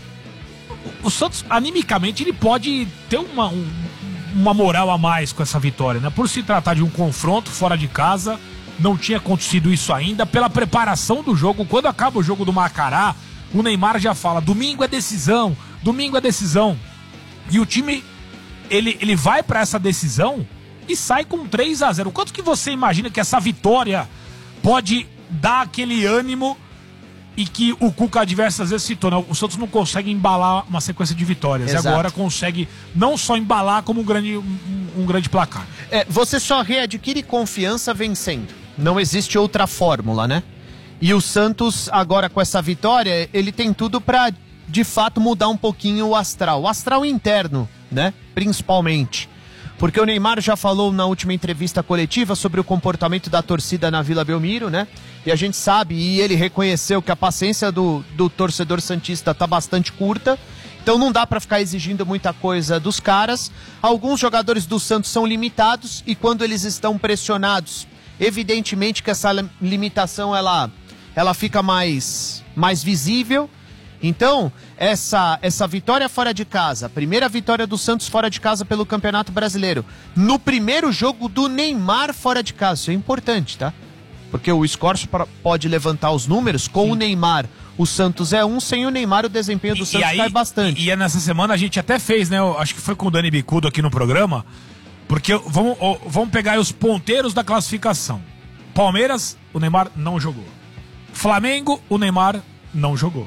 o Santos, animicamente, ele pode ter uma, um- uma moral a mais com essa vitória, né? Por se tratar de um confronto fora de casa, não tinha acontecido isso ainda. Pela preparação do jogo, quando acaba o jogo do Macará, o Neymar já fala, domingo é decisão, domingo é decisão. E o time, ele, ele vai pra essa decisão e sai com três a zero. Quanto que você imagina que essa vitória pode dar aquele ânimo e que o Cuca diversas vezes citou, né? O Santos não consegue embalar uma sequência de vitórias. Exato. E agora consegue não só embalar como um grande, um, um grande placar. É, você só readquire confiança vencendo. Não existe outra fórmula, né? E o Santos, agora com essa vitória, ele tem tudo pra, de fato, mudar um pouquinho o astral. O astral interno, né? Principalmente. Porque o Neymar já falou na última entrevista coletiva sobre o comportamento da torcida na Vila Belmiro, né? E a gente sabe, e ele reconheceu que a paciência do, do torcedor santista tá bastante curta. Então não dá pra ficar exigindo muita coisa dos caras. Alguns jogadores do Santos são limitados e quando eles estão pressionados, evidentemente que essa lim- limitação ela, ela fica mais, mais visível. Então, essa, essa vitória fora de casa, a primeira vitória do Santos fora de casa pelo Campeonato Brasileiro, no primeiro jogo do Neymar fora de casa, isso é importante, tá? Porque o Escorço pra- pode levantar os números com o Neymar o Santos é um, sem o Neymar o desempenho do E- Santos e aí, cai bastante. E, e nessa semana a gente até fez, né? Eu acho que foi com o Dani Bicudo aqui no programa. Porque vamos, ó, vamos pegar aí os ponteiros da classificação. Palmeiras, o Neymar não jogou. Flamengo, o Neymar não jogou.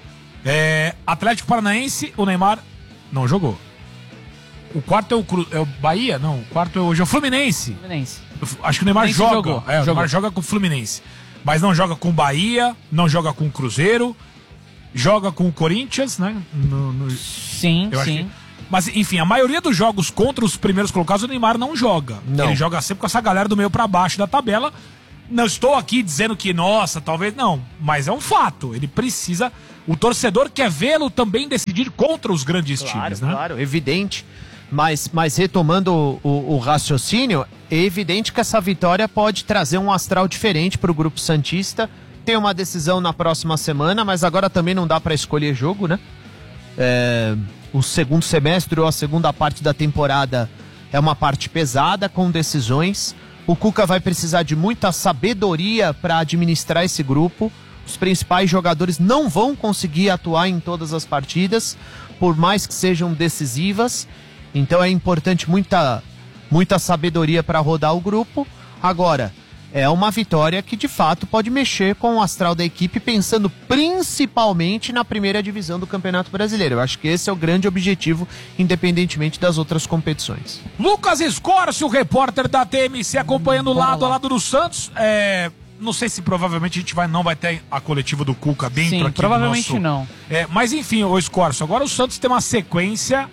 É, Atlético Paranaense, o Neymar não jogou. O quarto é o, Cru, é o Bahia? Não, o quarto é hoje é o Fluminense. Fluminense. Acho que o Neymar Fluminense joga. jogou, É, o jogou. Neymar joga com o Fluminense. Mas não joga com o Bahia, não joga com o Cruzeiro, joga com o Corinthians, né? No, no... Sim, Eu acho sim. que- Mas, enfim, a maioria dos jogos contra os primeiros colocados, o Neymar não joga. Não. Ele joga sempre com essa galera do meio pra baixo da tabela. Não estou aqui dizendo que, nossa, talvez não. Mas é um fato. Ele precisa... O torcedor quer vê-lo também decidir contra os grandes Claro, times, né? claro, evidente. Mas, mas retomando o, o- o raciocínio, é evidente que essa vitória pode trazer um astral diferente para o Grupo Santista. Tem uma decisão na próxima semana, mas agora também não dá para escolher jogo, né? É, o segundo semestre ou a segunda parte da temporada é uma parte pesada, com decisões. O Cuca vai precisar de muita sabedoria para administrar esse grupo. Os principais jogadores não vão conseguir atuar em todas as partidas, por mais que sejam decisivas. Então é importante muita, muita sabedoria para rodar o grupo. Agora, é uma vitória que de fato pode mexer com o astral da equipe, pensando principalmente na primeira divisão do Campeonato Brasileiro. Eu acho que esse é o grande objetivo, independentemente das outras competições. Lucas Escorcio, repórter da T M C, acompanhando Bora lado lá. a lado do Santos. É, não sei se provavelmente a gente vai, não vai ter a coletiva do Cuca dentro Sim, aqui provavelmente do nosso... não. É, mas enfim, ô Escorcio, agora o Santos tem uma sequência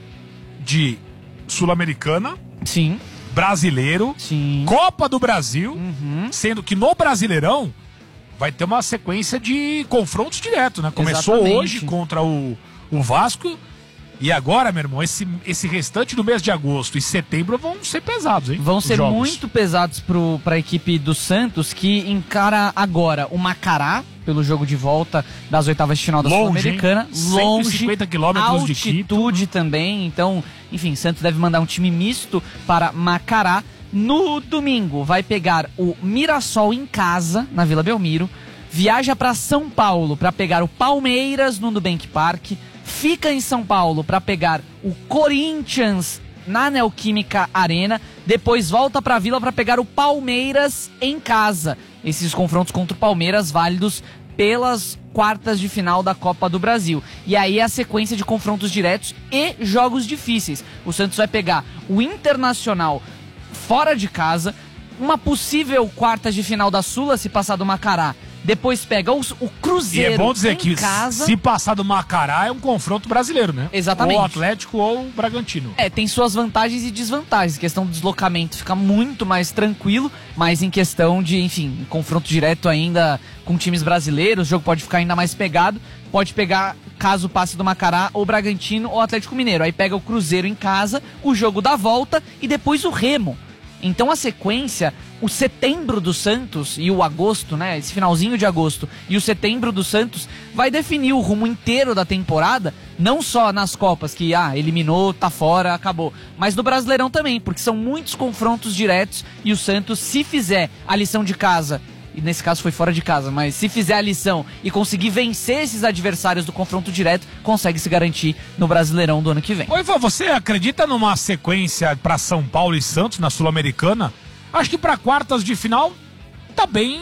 de Sul-Americana, Sim, Brasileiro, sim. Copa do Brasil, Uhum. sendo que no Brasileirão vai ter uma sequência de confrontos diretos, né? Começou Exatamente. hoje contra o, o Vasco e agora, meu irmão, esse, esse restante do mês de agosto e setembro vão ser pesados, hein? Vão Os ser jogos. muito pesados pro, pra equipe do Santos, que encara agora o Macará, pelo jogo de volta das oitavas de final da Longe, Sul-Americana. hein? cento e cinquenta quilômetros de Quito. altitude também. Então, enfim, Santos deve mandar um time misto para Macará. No domingo, vai pegar o Mirassol em casa, na Vila Belmiro. Viaja para São Paulo para pegar o Palmeiras no Nubank Park. Fica em São Paulo para pegar o Corinthians na Neoquímica Arena. Depois volta para a Vila para pegar o Palmeiras em casa. Esses confrontos contra o Palmeiras válidos pelas quartas de final da Copa do Brasil. E aí a sequência de confrontos diretos e jogos difíceis. O Santos vai pegar o Internacional fora de casa, uma possível quartas de final da Sula se passar do Macará. Depois pega o, o E Cruzeiro é bom dizer em que casa. se passar do Macará é um confronto brasileiro, né? Exatamente. Ou Atlético ou Bragantino. É, tem suas vantagens e desvantagens. Questão do deslocamento fica muito mais tranquilo, mas em questão de, enfim, confronto direto ainda com times brasileiros, o jogo pode ficar ainda mais pegado. Pode pegar, caso passe do Macará, ou Bragantino ou Atlético Mineiro. Aí pega o Cruzeiro em casa, o jogo da volta e depois o Remo. Então a sequência, o setembro do Santos e o agosto, né, esse finalzinho de agosto e o setembro do Santos vai definir o rumo inteiro da temporada, não só nas Copas, que ah, eliminou, tá fora, acabou, mas no Brasileirão também, porque são muitos confrontos diretos e o Santos, se fizer a lição de casa, e nesse caso foi fora de casa, mas se fizer a lição e conseguir vencer esses adversários do confronto direto, consegue se garantir no Brasileirão do ano que vem. Oi, Ivan, você acredita numa sequência para São Paulo e Santos na Sul-Americana? Acho que para quartas de final tá bem.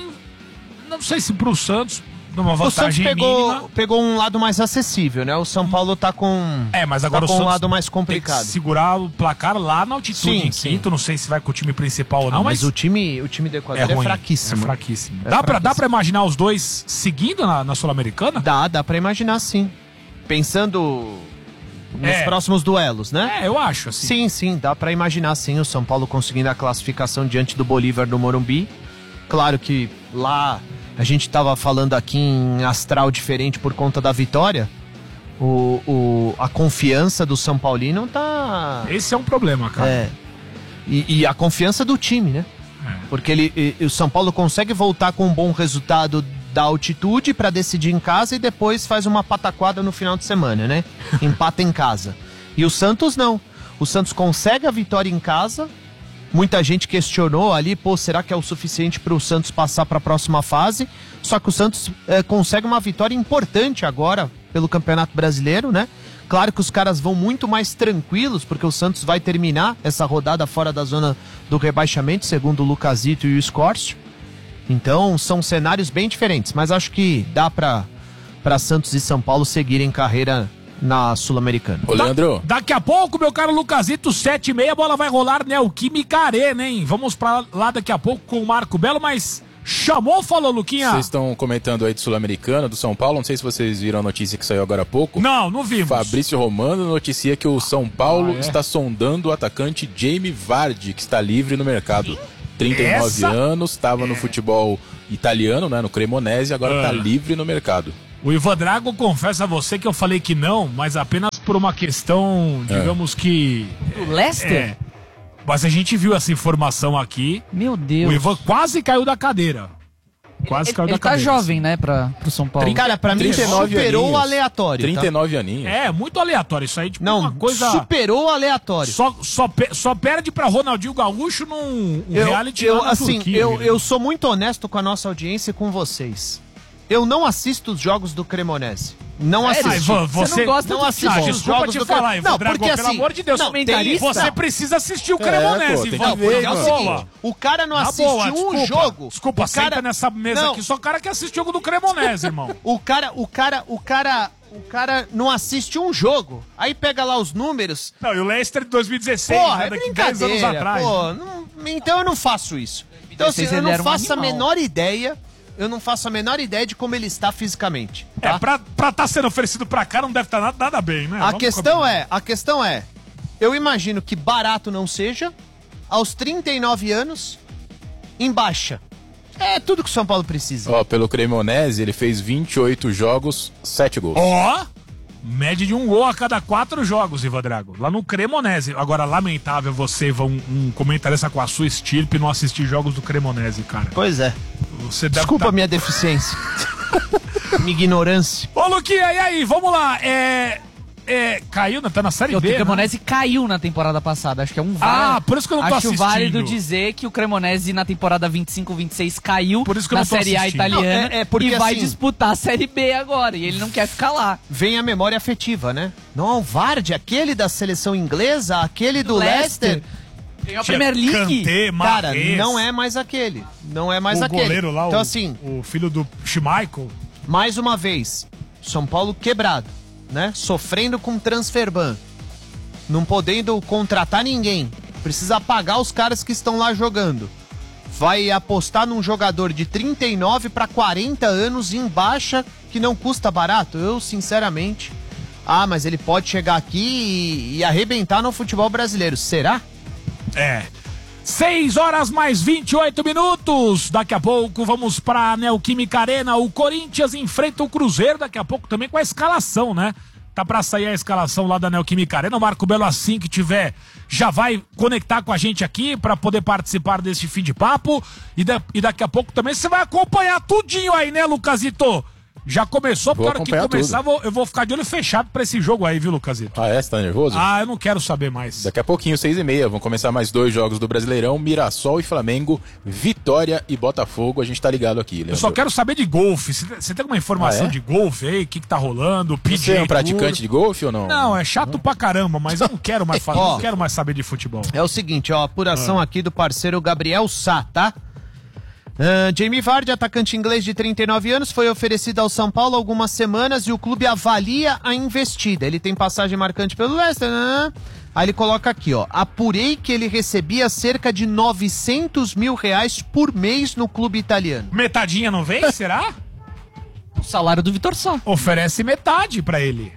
Não sei se pro Santos, numa O Santos vantagem pegou, mínima. pegou um lado mais acessível, né? O São Paulo tá com, É, mas agora tá o com um Santos lado mais tem complicado. que segurar o placar lá na altitude, Sim, em sim. Quito. Não sei se vai com o time principal ou não, Ah, mas, mas o time, o time do Equador é, ruim, fraquíssimo. É fraquíssimo. É dá, pra, dá fraquíssimo. pra imaginar os dois seguindo na, na Sul-Americana? Dá, dá pra imaginar sim. Pensando nos É. próximos duelos, né? É, eu acho, assim. Sim, sim, dá pra imaginar sim o São Paulo conseguindo a classificação diante do Bolívar do Morumbi. Claro que lá a gente tava falando aqui em astral diferente por conta da vitória. O, o, a confiança do São Paulino tá... Esse é um problema, cara. É. E, e a confiança do time, né? É. Porque ele, e- e o São Paulo consegue voltar com um bom resultado da altitude pra decidir em casa e depois faz uma pataquada no final de semana, né? Empata em casa. E o Santos não. O Santos consegue a vitória em casa, Muita gente questionou ali, pô, será que é o suficiente para o Santos passar para a próxima fase? Só que o Santos é, consegue uma vitória importante agora pelo Campeonato Brasileiro, né? Claro que os caras vão muito mais tranquilos, porque o Santos vai terminar essa rodada fora da zona do rebaixamento, segundo o Lucasito e o Scorcio. Então, são cenários bem diferentes, mas acho que dá para para Santos e São Paulo seguirem carreira na Sul-Americana. Ô, Leandro. Da, daqui a pouco, meu caro Lucasito, sete e meia, a bola vai rolar Neoquímica Arena, hein? Vamos pra lá daqui a pouco com o Marco Belo, mas chamou ou falou, Luquinha? Vocês estão comentando aí do Sul-Americano, do São Paulo, não sei se vocês viram a notícia que saiu agora há pouco. Não, não vimos. Fabrício Romano noticia que o São Paulo Ah, é? está sondando o atacante Jamie Vardy, que está livre no mercado. trinta e nove Essa? anos, estava no futebol italiano, né, no Cremonese, agora está Ah. livre no mercado. O Ivan Drago confessa a você que eu falei que não, mas apenas por uma questão, digamos que... O Leicester? É. Mas a gente viu essa informação aqui. Meu Deus. O Ivan quase caiu da cadeira. Quase Ele, caiu ele da tá cadeira. jovem, né, pra, pro São Paulo. Cara, pra mim trinta e nove superou o aninhos. aleatório. trinta e nove tá? aninhos. É, muito aleatório isso aí, tipo Não, uma coisa... superou o aleatório. Só, só, pe- só perde pra Ronaldinho Gaúcho num um Eu, reality eu, lá na assim, Turquia, eu, viu? eu sou muito honesto com a nossa audiência e com vocês. Eu não assisto os jogos do Cremonese. Não Sério? assisto. Ah, Ivan, você- Você não gosta não do assisto Ah, os desculpa jogos te do falar, Cre- Ivan Não, Drago, porque pelo assim, amor de Deus, não, comentarista, tem- você não. precisa assistir o É, Cremonese, pô, tem Ivan, que Não, ver, porque é o na seguinte, boa. o cara não Na assiste boa, um desculpa, jogo. Desculpa, o senta cara... nessa mesa não, aqui, só o cara que assiste o jogo do Cremonese, irmão. O cara, o cara, o cara, o cara não assiste um jogo. Aí pega lá os números. Não, e o Leicester de dois mil e dezesseis, Porra, né, é daqui dez anos brincadeira. atrás. Pô, né? não- então eu não faço isso. Então assim, dezesseis eu ele não era um faço a animal. menor ideia. Eu não faço a menor ideia de como ele está fisicamente. É, Tá? pra estar tá sendo oferecido pra cá não deve estar nada, nada bem, né? A Vamos questão combinar. é, a questão é, eu imagino que barato não seja, aos trinta e nove anos, em baixa. É tudo que o São Paulo precisa. Ó, pelo Cremonese, ele fez vinte e oito jogos, sete gols. Ó, média de um gol a cada quatro jogos, Ivan Drago. Lá no Cremonese. Agora, lamentável você, Ivan, um, um comentarista com a sua estirpe, não assistir jogos do Cremonese, cara. Pois é. Você deve Desculpa tá- a minha deficiência. minha ignorância. Ô, Luquinha, e aí? Vamos lá. É... é caiu, né? Tá na Série O B, né? Cremonese caiu na temporada passada, acho que é um Ah, var- por isso que eu não tô Acho assistindo. válido dizer que o Cremonese na temporada vinte e cinco vinte e seis caiu Por isso que eu na não tô Série A assistindo. italiana Não, é- é porque, e vai assim- disputar a Série B agora, e ele não quer ficar lá. Vem a memória afetiva, né? Não, o Vardy, aquele da seleção inglesa, aquele do, Leicester. Ganhou a Tinha Premier League. Kanté, Cara, Mahrez, não é mais aquele. Não é mais o aquele. goleiro lá, então, o, assim, o filho do Schmeichel. mais uma vez, São Paulo quebrado, né? Sofrendo com transfer ban. Não podendo contratar ninguém. Precisa pagar os caras que estão lá jogando. Vai apostar num jogador de trinta e nove para quarenta anos em baixa, que não custa barato? Eu, sinceramente... Ah, mas ele pode chegar aqui e, e arrebentar no futebol brasileiro. Será? É. seis horas mais vinte e oito minutos. Daqui a pouco vamos pra Neoquímica Arena. O Corinthians enfrenta o Cruzeiro. Daqui a pouco também com a escalação, né? Tá pra sair a escalação lá da Neoquímica Arena. O Marco Belo, assim que tiver, já vai conectar com a gente aqui pra poder participar desse fim de papo. E, da- e daqui a pouco também você vai acompanhar tudinho aí, né, Lucasito? Já começou, porque Vou a hora que acompanhar começar tudo. vou- eu vou ficar de olho fechado pra esse jogo aí, viu, Lucasito? Ah, é? Você tá nervoso? Ah, eu não quero saber mais. Daqui a pouquinho, seis e meia, vão começar mais dois jogos do Brasileirão, Mirassol e Flamengo, Vitória e Botafogo. A gente tá ligado aqui, Leandro. Eu só quero saber de golfe. Você você tem alguma informação Ah, é? de golfe aí? O que, que tá rolando? Você é um praticante de golfe ou não? Não, é chato pra caramba, mas eu não quero mais falar, Ó. não quero mais saber de futebol. É o seguinte, ó, apuração aqui do parceiro Gabriel Sá, tá? Ah, Jamie Vardy, atacante inglês de trinta e nove anos, foi oferecido ao São Paulo há algumas semanas e o clube avalia a investida. Ele tem passagem marcante pelo Leicester, né? Aí ele coloca aqui, ó, apurei que ele recebia cerca de novecentos mil reais por mês no clube italiano. Metadinha não vem, será? O salário do Vitor Sá. Oferece metade pra ele.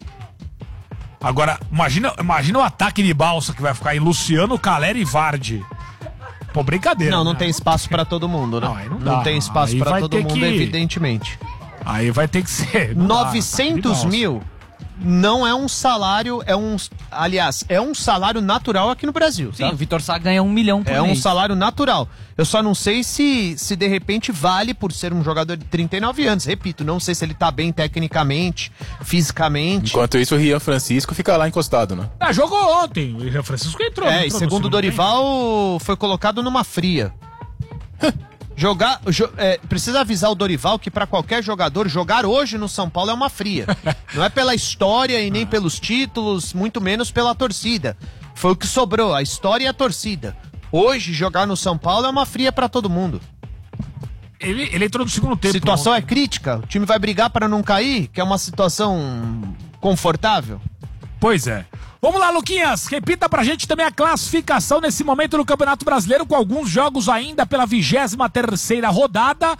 Agora, imagina, imagina o ataque de balsa que vai ficar em Luciano, Calera e Vardy. Pô, brincadeira. Não, não né? tem espaço pra todo mundo, né? Não, aí não dá. tem espaço Aí pra vai todo ter mundo, que- evidentemente. Aí vai ter que ser. não dá, novecentos ataque de mil não é um salário, é um, aliás, é um salário natural aqui no Brasil. Sim, tá? o Vitor Sá ganha um milhão por É mês. um salário natural. Eu só não sei se, se de repente vale por ser um jogador de trinta e nove anos. Repito, não sei se ele tá bem tecnicamente, fisicamente. Enquanto isso, o Rian Francisco fica lá encostado, né? Ah, jogou ontem. O Rian Francisco entrou. É, e entrou segundo o no Dorival, foi colocado numa fria. Jogar, jo, é, precisa avisar o Dorival que para qualquer jogador, jogar hoje no São Paulo é uma fria. Não é pela história e nem pelos títulos, muito menos pela torcida. Foi o que sobrou, a história e a torcida. Hoje, jogar no São Paulo é uma fria para todo mundo. Ele, ele entrou no segundo tempo. A situação é crítica, o time vai brigar para não cair, que é uma situação confortável. Pois é. Vamos lá, Luquinhas, repita pra gente também a classificação nesse momento no Campeonato Brasileiro, com alguns jogos ainda pela vigésima terceira rodada.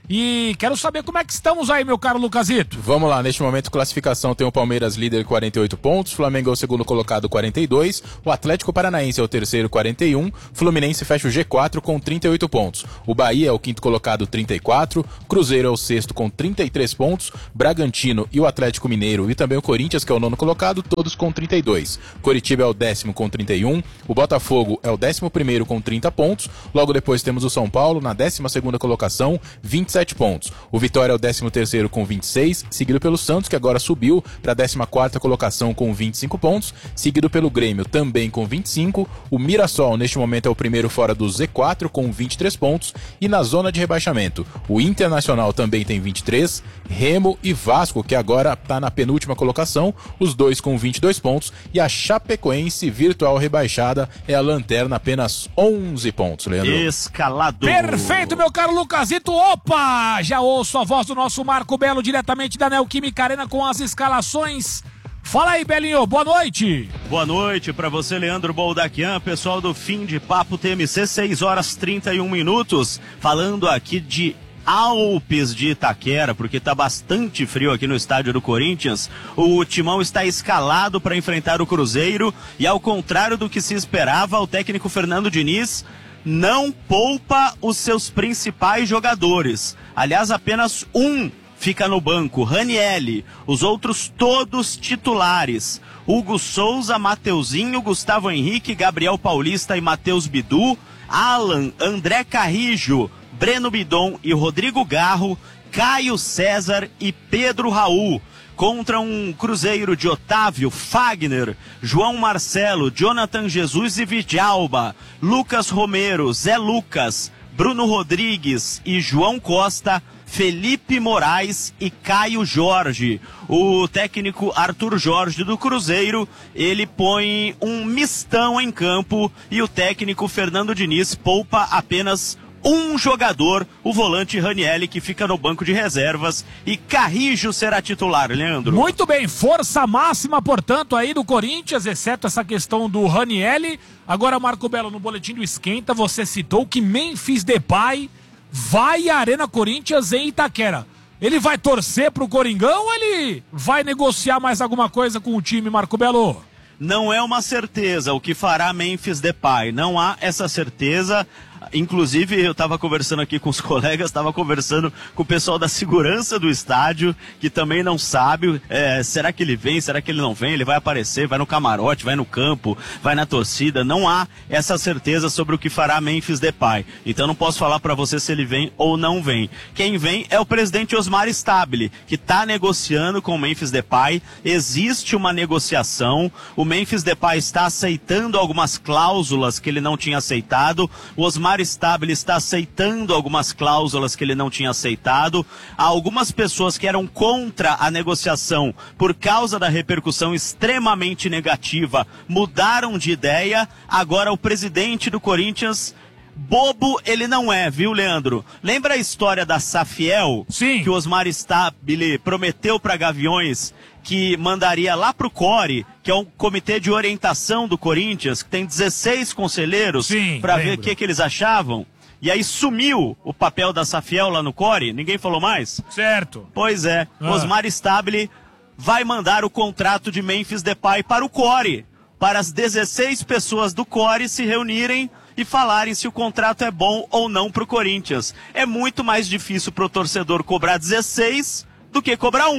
E quero saber como é que estamos aí, meu caro Lucasito. Vamos lá, neste momento classificação tem o Palmeiras líder quarenta e oito pontos, Flamengo é o segundo colocado quarenta e dois, o Atlético Paranaense é o terceiro quarenta e um, Fluminense fecha o G quatro com trinta e oito pontos, o Bahia é o quinto colocado trinta e quatro, Cruzeiro é o sexto com trinta e três pontos, Bragantino e o Atlético Mineiro e também o Corinthians, que é o nono colocado, todos com trinta e dois, Coritiba é o décimo com trinta e um, o Botafogo é o décimo primeiro com trinta pontos, logo depois temos o São Paulo na décima segunda colocação, vinte e sete pontos. O Vitória é o décimo terceiro com vinte e seis, seguido pelo Santos, que agora subiu para a décima quarta colocação com vinte e cinco pontos, seguido pelo Grêmio também com vinte e cinco. O Mirassol neste momento é o primeiro fora do Z quatro com vinte e três pontos e na zona de rebaixamento o Internacional também tem vinte e três, Remo e Vasco, que agora está na penúltima colocação, os dois com vinte e dois pontos, e a Chapecoense, virtual rebaixada, é a lanterna, apenas onze pontos, Leandro. Escalador. Perfeito, meu caro Lucasito. Opa! Já ouço a voz do nosso Marco Belo diretamente da Neoquímica Arena com as escalações. Fala aí, Belinho, boa noite. Boa noite pra você, Leandro Boldaquian, pessoal do Fim de Papo T M C, seis horas e trinta e um minutos, falando aqui de Alpes de Itaquera, porque tá bastante frio aqui no estádio do Corinthians. O Timão está escalado para enfrentar o Cruzeiro e, ao contrário do que se esperava, o técnico Fernando Diniz não poupa os seus principais jogadores. Aliás, apenas um fica no banco, Ranielli. Os outros todos titulares. Hugo Souza, Mateuzinho, Gustavo Henrique, Gabriel Paulista e Matheus Bidu, Alan, André Carrijo, Breno Bidon e Rodrigo Garro, Caio César e Pedro Raul. Contra um Cruzeiro de Otávio, Fagner, João Marcelo, Jonathan Jesus e Vidalba, Lucas Romero, Zé Lucas, Bruno Rodrigues e João Costa, Felipe Moraes e Caio Jorge. O técnico Arthur Jorge do Cruzeiro, ele põe um mistão em campo e o técnico Fernando Diniz poupa apenas um jogador, o volante Ranielli, que fica no banco de reservas, e Carrijo será titular, Leandro. Muito bem, força máxima, portanto, aí do Corinthians, exceto essa questão do Ranielli. Agora, Marco Belo, no boletim do Esquenta, você citou que Memphis Depay vai à Arena Corinthians em Itaquera. Ele vai torcer pro Coringão ou ele vai negociar mais alguma coisa com o time, Marco Belo? Não é uma certeza o que fará Memphis Depay, não há essa certeza. Inclusive, eu estava conversando aqui com os colegas, estava conversando com o pessoal da segurança do estádio, que também não sabe, é, será que ele vem, será que ele não vem, ele vai aparecer, vai no camarote, vai no campo, vai na torcida. Não há essa certeza sobre o que fará Memphis Depay. Então não posso falar para você se ele vem ou não vem. Quem vem é o presidente Osmar Stabile, que está negociando com o Memphis Depay. Existe uma negociação, o Memphis Depay está aceitando algumas cláusulas que ele não tinha aceitado, o Osmar Stabile está aceitando algumas cláusulas que ele não tinha aceitado. Há algumas pessoas que eram contra a negociação por causa da repercussão extremamente negativa mudaram de ideia. Agora o presidente do Corinthians, bobo ele não é, viu, Leandro? Lembra a história da Safiel? Sim. Que o Osmar Stabile prometeu para Gaviões que mandaria lá pro Core, que é um comitê de orientação do Corinthians, que tem dezesseis conselheiros, para ver o que, que eles achavam. E aí sumiu o papel da Safiel lá no Core, ninguém falou mais? Certo. Pois é, Ah. Osmar Stabile vai mandar o contrato de Memphis Depay para o Core, para as dezesseis pessoas do Core se reunirem e falarem se o contrato é bom ou não pro Corinthians. É muito mais difícil pro torcedor cobrar dezesseis do que cobrar um.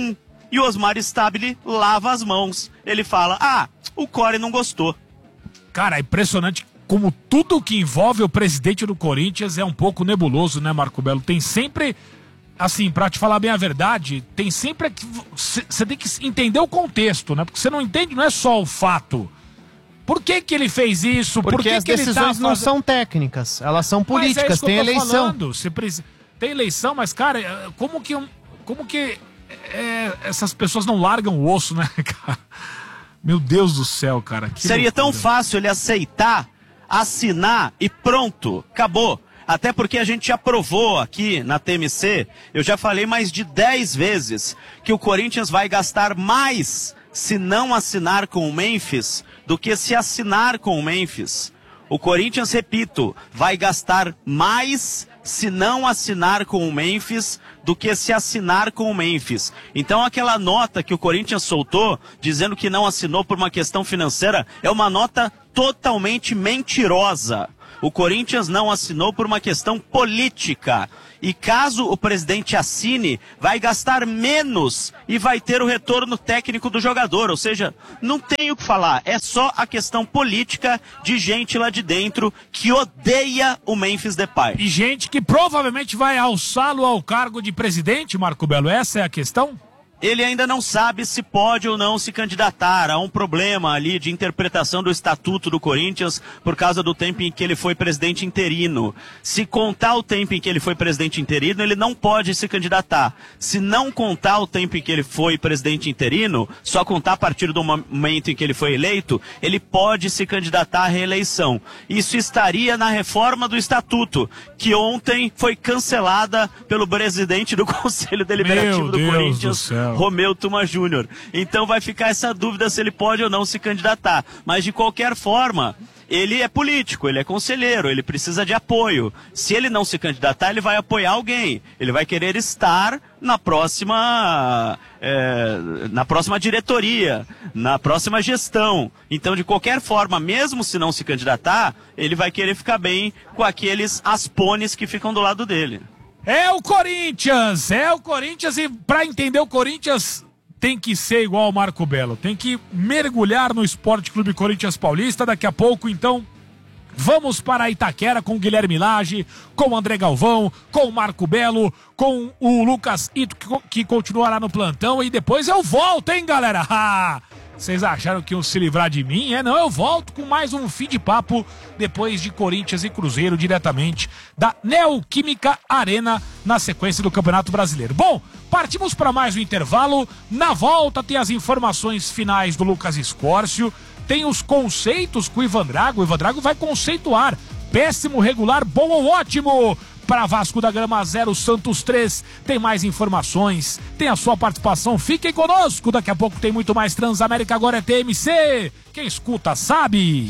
E o Osmar Stabile lava as mãos. Ele fala, ah, o Core não gostou. Cara, é impressionante como tudo que envolve o presidente do Corinthians é um pouco nebuloso, né, Marco Belo? Tem sempre, assim, pra te falar bem a verdade, tem sempre que você tem que entender o contexto, né? Porque você não entende, não é só o fato. Por que que ele fez isso? Porque Por que as que ele decisões tá não fazendo... são técnicas, elas são políticas, Mas é isso que tem eu tô eleição. falando. Você precisa... Tem eleição, mas, cara, como que, como que é, essas pessoas não largam o osso, né, cara? Meu Deus do céu, cara. Que Seria loucura. tão fácil ele aceitar, assinar e pronto, acabou. Até porque a gente já provou aqui na T M C, eu já falei mais de dez vezes, que o Corinthians vai gastar mais se não assinar com o Memphis do que se assinar com o Memphis. O Corinthians, repito, vai gastar mais se não assinar com o Memphis do que se assinar com o Memphis. Então aquela nota que o Corinthians soltou, dizendo que não assinou por uma questão financeira, é uma nota totalmente mentirosa. O Corinthians não assinou por uma questão política. E caso o presidente assine, vai gastar menos e vai ter o retorno técnico do jogador. Ou seja, não tem o que falar. É só a questão política de gente lá de dentro que odeia o Memphis Depay. E gente que provavelmente vai alçá-lo ao cargo de presidente, Marco Belo. Essa é a questão? Ele ainda não sabe se pode ou não se candidatar. Há um problema ali de interpretação do estatuto do Corinthians por causa do tempo em que ele foi presidente interino. Se contar o tempo em que ele foi presidente interino, ele não pode se candidatar. Se não contar o tempo em que ele foi presidente interino, só contar a partir do momento em que ele foi eleito, ele pode se candidatar à reeleição. Isso estaria na reforma do estatuto, que ontem foi cancelada pelo presidente do Conselho Deliberativo Meu do Deus Corinthians, do céu. Romeu Tuma Júnior. Então vai ficar essa dúvida se ele pode ou não se candidatar. Mas de qualquer forma, ele é político, ele é conselheiro, ele precisa de apoio. Se ele não se candidatar, ele vai apoiar alguém. Ele vai querer estar na próxima, é, na próxima diretoria, na próxima gestão. Então, de qualquer forma, mesmo se não se candidatar, ele vai querer ficar bem com aqueles aspones que ficam do lado dele. É o Corinthians, é o Corinthians e pra entender o Corinthians tem que ser igual ao Marco Belo, tem que mergulhar no Esporte Clube Corinthians Paulista. Daqui a pouco, então, vamos para Itaquera com o Guilherme Lage, com o André Galvão, com o Marco Belo, com o Lucas Ito, que, que continuará no plantão, e depois eu volto, hein, galera? Ah, vocês acharam que iam se livrar de mim? É, não, eu volto com mais um fim de papo depois de Corinthians e Cruzeiro, diretamente da Neoquímica Arena, na sequência do Campeonato Brasileiro. Bom, partimos para mais um intervalo. Na volta tem as informações finais do Lucas Escórcio, tem os conceitos com o Ivan Drago. O Ivan Drago vai conceituar péssimo, regular, bom ou ótimo para Vasco da Gama zero, Santos três. Tem mais informações, tem a sua participação. Fiquem conosco, daqui a pouco tem muito mais Transamérica, agora é T M C. Quem escuta sabe.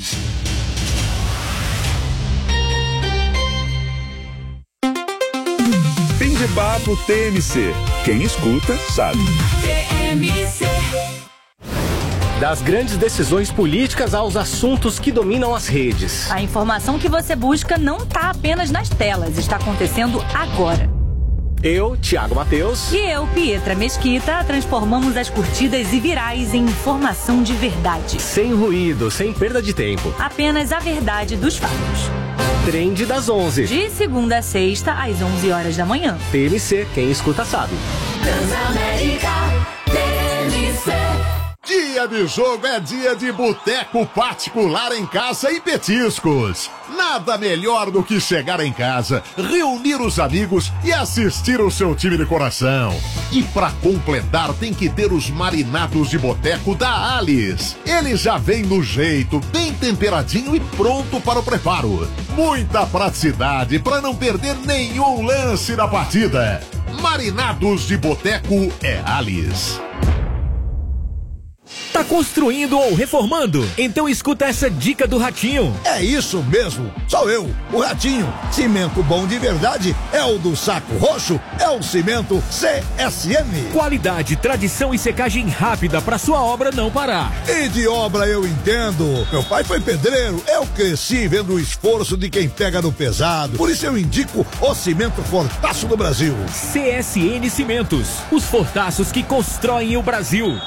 Fim de papo T M C. Quem escuta sabe. T M C. Das grandes decisões políticas aos assuntos que dominam as redes. A informação que você busca não está apenas nas telas, está acontecendo agora. Eu, Thiago Mateus. E eu, Pietra Mesquita, transformamos as curtidas e virais em informação de verdade. Sem ruído, sem perda de tempo. Apenas a verdade dos fatos. Trend das onze. De segunda a sexta, às onze horas da manhã. T M C, quem escuta sabe. Transamérica, T M C. Dia de jogo é dia de boteco particular em casa e petiscos. Nada melhor do que chegar em casa, reunir os amigos e assistir o seu time de coração. E pra completar tem que ter os marinados de boteco da Alice. Ele já vem no jeito, bem temperadinho e pronto para o preparo. Muita praticidade para não perder nenhum lance da partida. Marinados de boteco é Alice. Tá construindo ou reformando? Então escuta essa dica do Ratinho. É isso mesmo, sou eu, o Ratinho. Cimento bom de verdade é o do Saco Roxo, é o Cimento C S M. Qualidade, tradição e secagem rápida pra sua obra não parar. E de obra eu entendo. Meu pai foi pedreiro, eu cresci vendo o esforço de quem pega no pesado. Por isso eu indico o Cimento Fortaço do Brasil. C S N Cimentos, os fortaços que constroem o Brasil.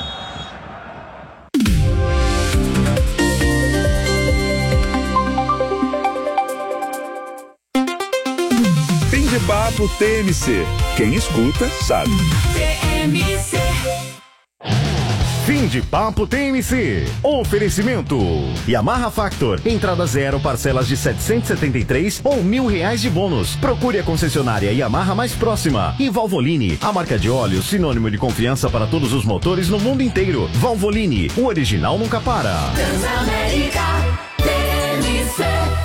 Fim de papo T M C. Quem escuta sabe. T M C. Fim de papo T M C. Oferecimento. Yamaha Factor. Entrada zero, parcelas de setecentos e setenta e três ou mil reais de bônus. Procure a concessionária Yamaha mais próxima. E Valvoline, a marca de óleo sinônimo de confiança para todos os motores no mundo inteiro. Valvoline, o original nunca para. Transamérica T M C.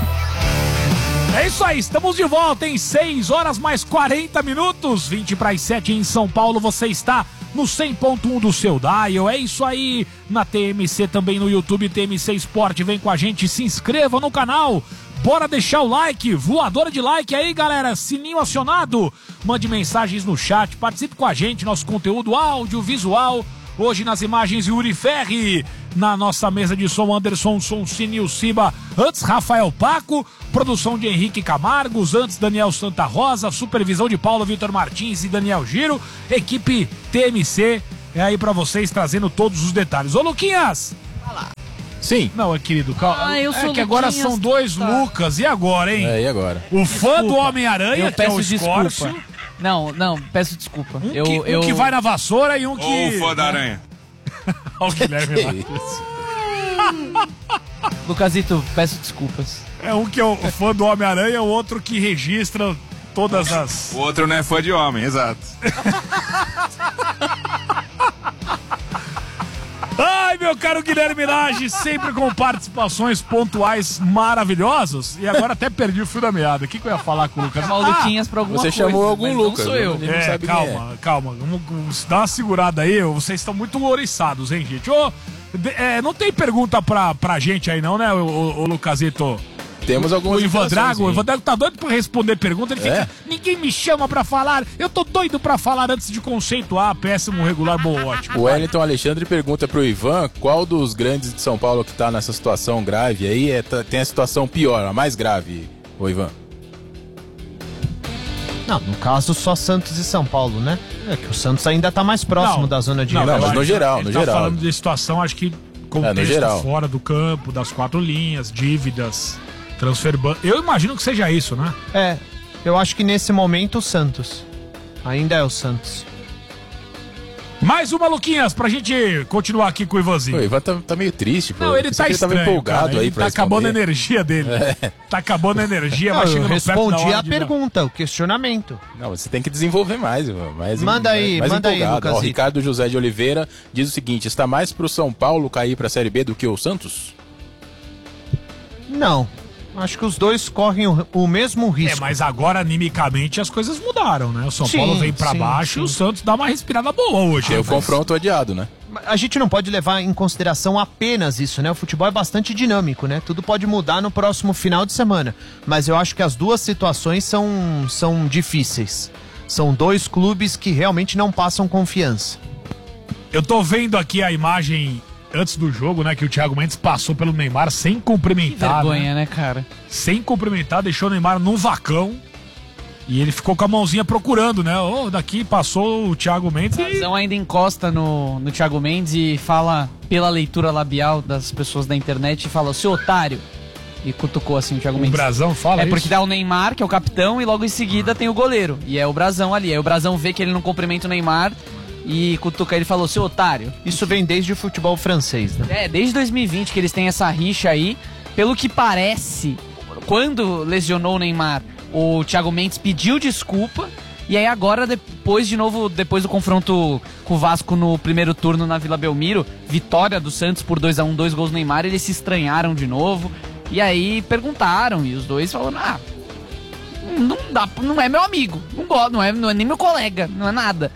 É isso aí, estamos de volta em seis horas mais quarenta minutos, vinte para as sete em São Paulo. Você está no cem ponto um do seu dial. É isso aí, na T M C também no YouTube, T M C Esporte. Vem com a gente, se inscreva no canal. Bora deixar o like, voadora de like aí, galera, sininho acionado. Mande mensagens no chat, participe com a gente, nosso conteúdo audiovisual. Hoje nas imagens Yuri Ferri, na nossa mesa de som Anderson Sonsini Siba, antes Rafael Paco, produção de Henrique Camargo, antes Daniel Santa Rosa, supervisão de Paulo Vitor Martins e Daniel Giro, equipe T M C, é aí pra vocês trazendo todos os detalhes. Ô Luquinhas! Sim. Não, é querido, calma. Ah, eu é sou que agora Luquinhas, são dois tá. Lucas, e agora, hein? É, e agora? O fã Desculpa. do Homem-Aranha, Eu que é o peço Escórcio. desculpa. Não, não, peço desculpa. Um, eu, que, um eu... que vai na vassoura e um que... Ou o fã da aranha. Olha o Guilherme lá. Lucasito, peço desculpas. É um que é o fã do Homem-Aranha, o outro que registra todas as... O outro não é fã de homem, exato. Ai, meu caro Guilherme Lage, sempre com participações pontuais maravilhosas. E agora até perdi o fio da meada. O que, que eu ia falar com o Lucas? Chamar o Luquinhas pra alguma Você coisa. chamou algum mas Lucas, Não sou eu. Ele não É, sabe calma, quem é. calma. Vamos, vamos dar uma segurada aí. Vocês estão muito ouriçados, hein, gente? Ô, de- é, não tem pergunta pra, pra gente aí não, né, o, o, o Lucasito? Temos algumas O Ivan interações, Drago, o sim. Ivan Drago tá doido pra responder pergunta. Ele fica, É? ninguém me chama pra falar. Eu tô doido pra falar antes de conceituar. Péssimo, regular, bom, ótimo. O Wellington Alexandre pergunta pro Ivan qual dos grandes de São Paulo que tá nessa situação grave aí é, tá- tem a situação pior, a mais grave, ô Ivan. Não, no caso só Santos e São Paulo, né? É que o Santos ainda tá mais próximo Não, da zona de não, Não, mas eu no acho- geral, ele no tá geral. falando de situação, acho que contexto É, no geral. fora do campo, das quatro linhas, dívidas, transfer ban... Eu imagino que seja isso, né? É, eu acho que nesse momento o Santos. Ainda é o Santos. Mais uma, Luquinhas, pra gente continuar aqui com o Ivanzinho. O Ivan tá, tá meio triste, pô. Não, ele Pensei tá que estranho, tava empolgado cara. aí Ele pra tá acabando a responder. energia dele. É. Tá acabando a energia, Não, vai eu chegando perto da respondi hora a de- pergunta, o questionamento. Não, você tem que desenvolver mais, Ivan. Mais, Manda aí, mais manda aí, empolgado. Ó, o Lucasito. Ricardo José de Oliveira diz o seguinte: está mais pro São Paulo cair pra Série B do que o Santos? Não, acho que os dois correm o, o mesmo risco. É, mas agora, animicamente, as coisas mudaram, né? O São Sim, Paulo vem pra sim, baixo sim. e o Santos dá uma respirada boa hoje. Tem né? o confronto adiado, né? A gente não pode levar em consideração apenas isso, né? O futebol é bastante dinâmico, né? Tudo pode mudar no próximo final de semana. Mas eu acho que as duas situações são, são difíceis. São dois clubes que realmente não passam confiança. Eu tô vendo aqui a imagem antes do jogo, né? Que o Thiago Mendes passou pelo Neymar sem cumprimentar. Vergonha, né? né, cara? Sem cumprimentar, deixou o Neymar num vacão. E ele ficou com a mãozinha procurando, né? Oh, daqui passou o Thiago Mendes O e... Brazão ainda encosta no, no Thiago Mendes e fala pela leitura labial das pessoas da internet e fala, seu otário. E cutucou assim o Thiago O Mendes. Brazão fala É isso? porque dá o Neymar, que é o capitão, e logo em seguida tem o goleiro. E é o Brazão ali. Aí o Brazão vê que ele não cumprimenta o Neymar e cutuca ele e falou, seu otário. Isso vem desde o futebol francês, né? É, desde dois mil e vinte que eles têm essa rixa aí. Pelo que parece, quando lesionou o Neymar, o Thiago Mendes pediu desculpa. E aí agora, depois de novo, depois do confronto com o Vasco no primeiro turno na Vila Belmiro, vitória do Santos por dois a um, dois gols do Neymar, eles se estranharam de novo. E aí perguntaram, e os dois falaram, ah, não dá, não é meu amigo, não gosto, não é, não é nem meu colega, não é nada.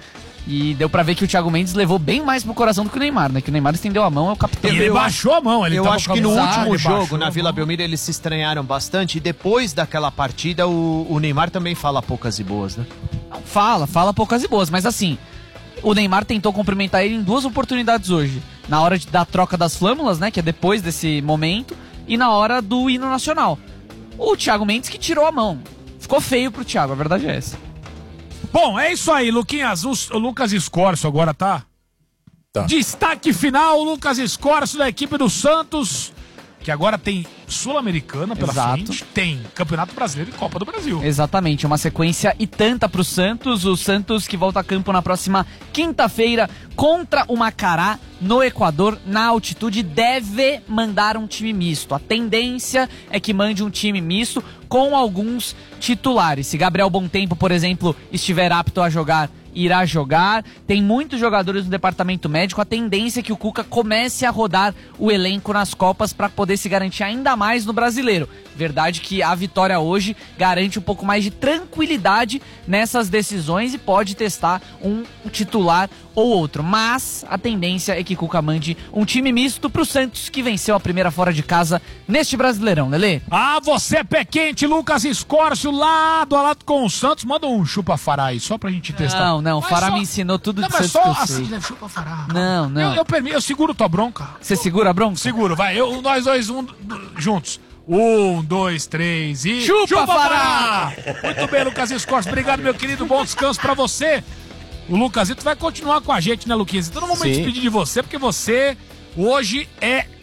E deu pra ver que o Thiago Mendes levou bem mais pro coração do que o Neymar, né? Que o Neymar estendeu a mão, é o capitão. E ele baixou a mão, ele Eu tava acho com a que no mão- último ele jogo, baixou na a Vila mão. Belmiro, eles se estranharam bastante. E depois daquela partida, o, o Neymar também fala poucas e boas, né? Não, fala, fala poucas e boas, mas assim, o Neymar tentou cumprimentar ele em duas oportunidades hoje. Na hora de, da troca das flâmulas, né? Que é depois desse momento, e na hora do hino nacional. O Thiago Mendes que tirou a mão. Ficou feio pro Thiago, a verdade é essa. Bom, é isso aí, Luquinhas. O, o Lucas Escorço agora tá? Tá. Destaque final, Lucas Escorço da equipe do Santos, que agora tem Sul-Americana pela Exato. frente, tem Campeonato Brasileiro e Copa do Brasil. Exatamente, uma sequência e tanta pro Santos. O Santos que volta a campo na próxima quinta-feira contra o Macará no Equador, na altitude, deve mandar um time misto. A tendência é que mande um time misto com alguns titulares. Se Gabriel Bontempo, por exemplo, estiver apto a jogar, irá jogar. Tem muitos jogadores no departamento médico. A tendência é que o Cuca comece a rodar o elenco nas Copas para poder se garantir ainda mais no Brasileiro. Verdade que a vitória hoje garante um pouco mais de tranquilidade nessas decisões e pode testar um titular ou outro. Mas a tendência é que Cuca mande um time misto pro Santos, que venceu a primeira fora de casa neste Brasileirão, Lelê. Ah, você é pé quente, Lucas Escorço, lado a lado com o Santos. Manda um chupa-fará aí, só pra gente testar. Não, não, o Mas Fará só- me ensinou tudo Não, de mas Santos só que eu assim, sei. né? Chupa-fará. Não, não. Eu, eu, permi- eu seguro tua bronca. Você segura a bronca? Seguro, vai. Eu, nós dois, um, juntos. Um, dois, três e... Chupa, Fará! Muito bem, Lucas Escorço. Obrigado, meu querido. Bom descanso pra você. O Lucasito vai continuar com a gente, né, Luquinhas? Então não vamos me Sim. despedir de você, porque você hoje é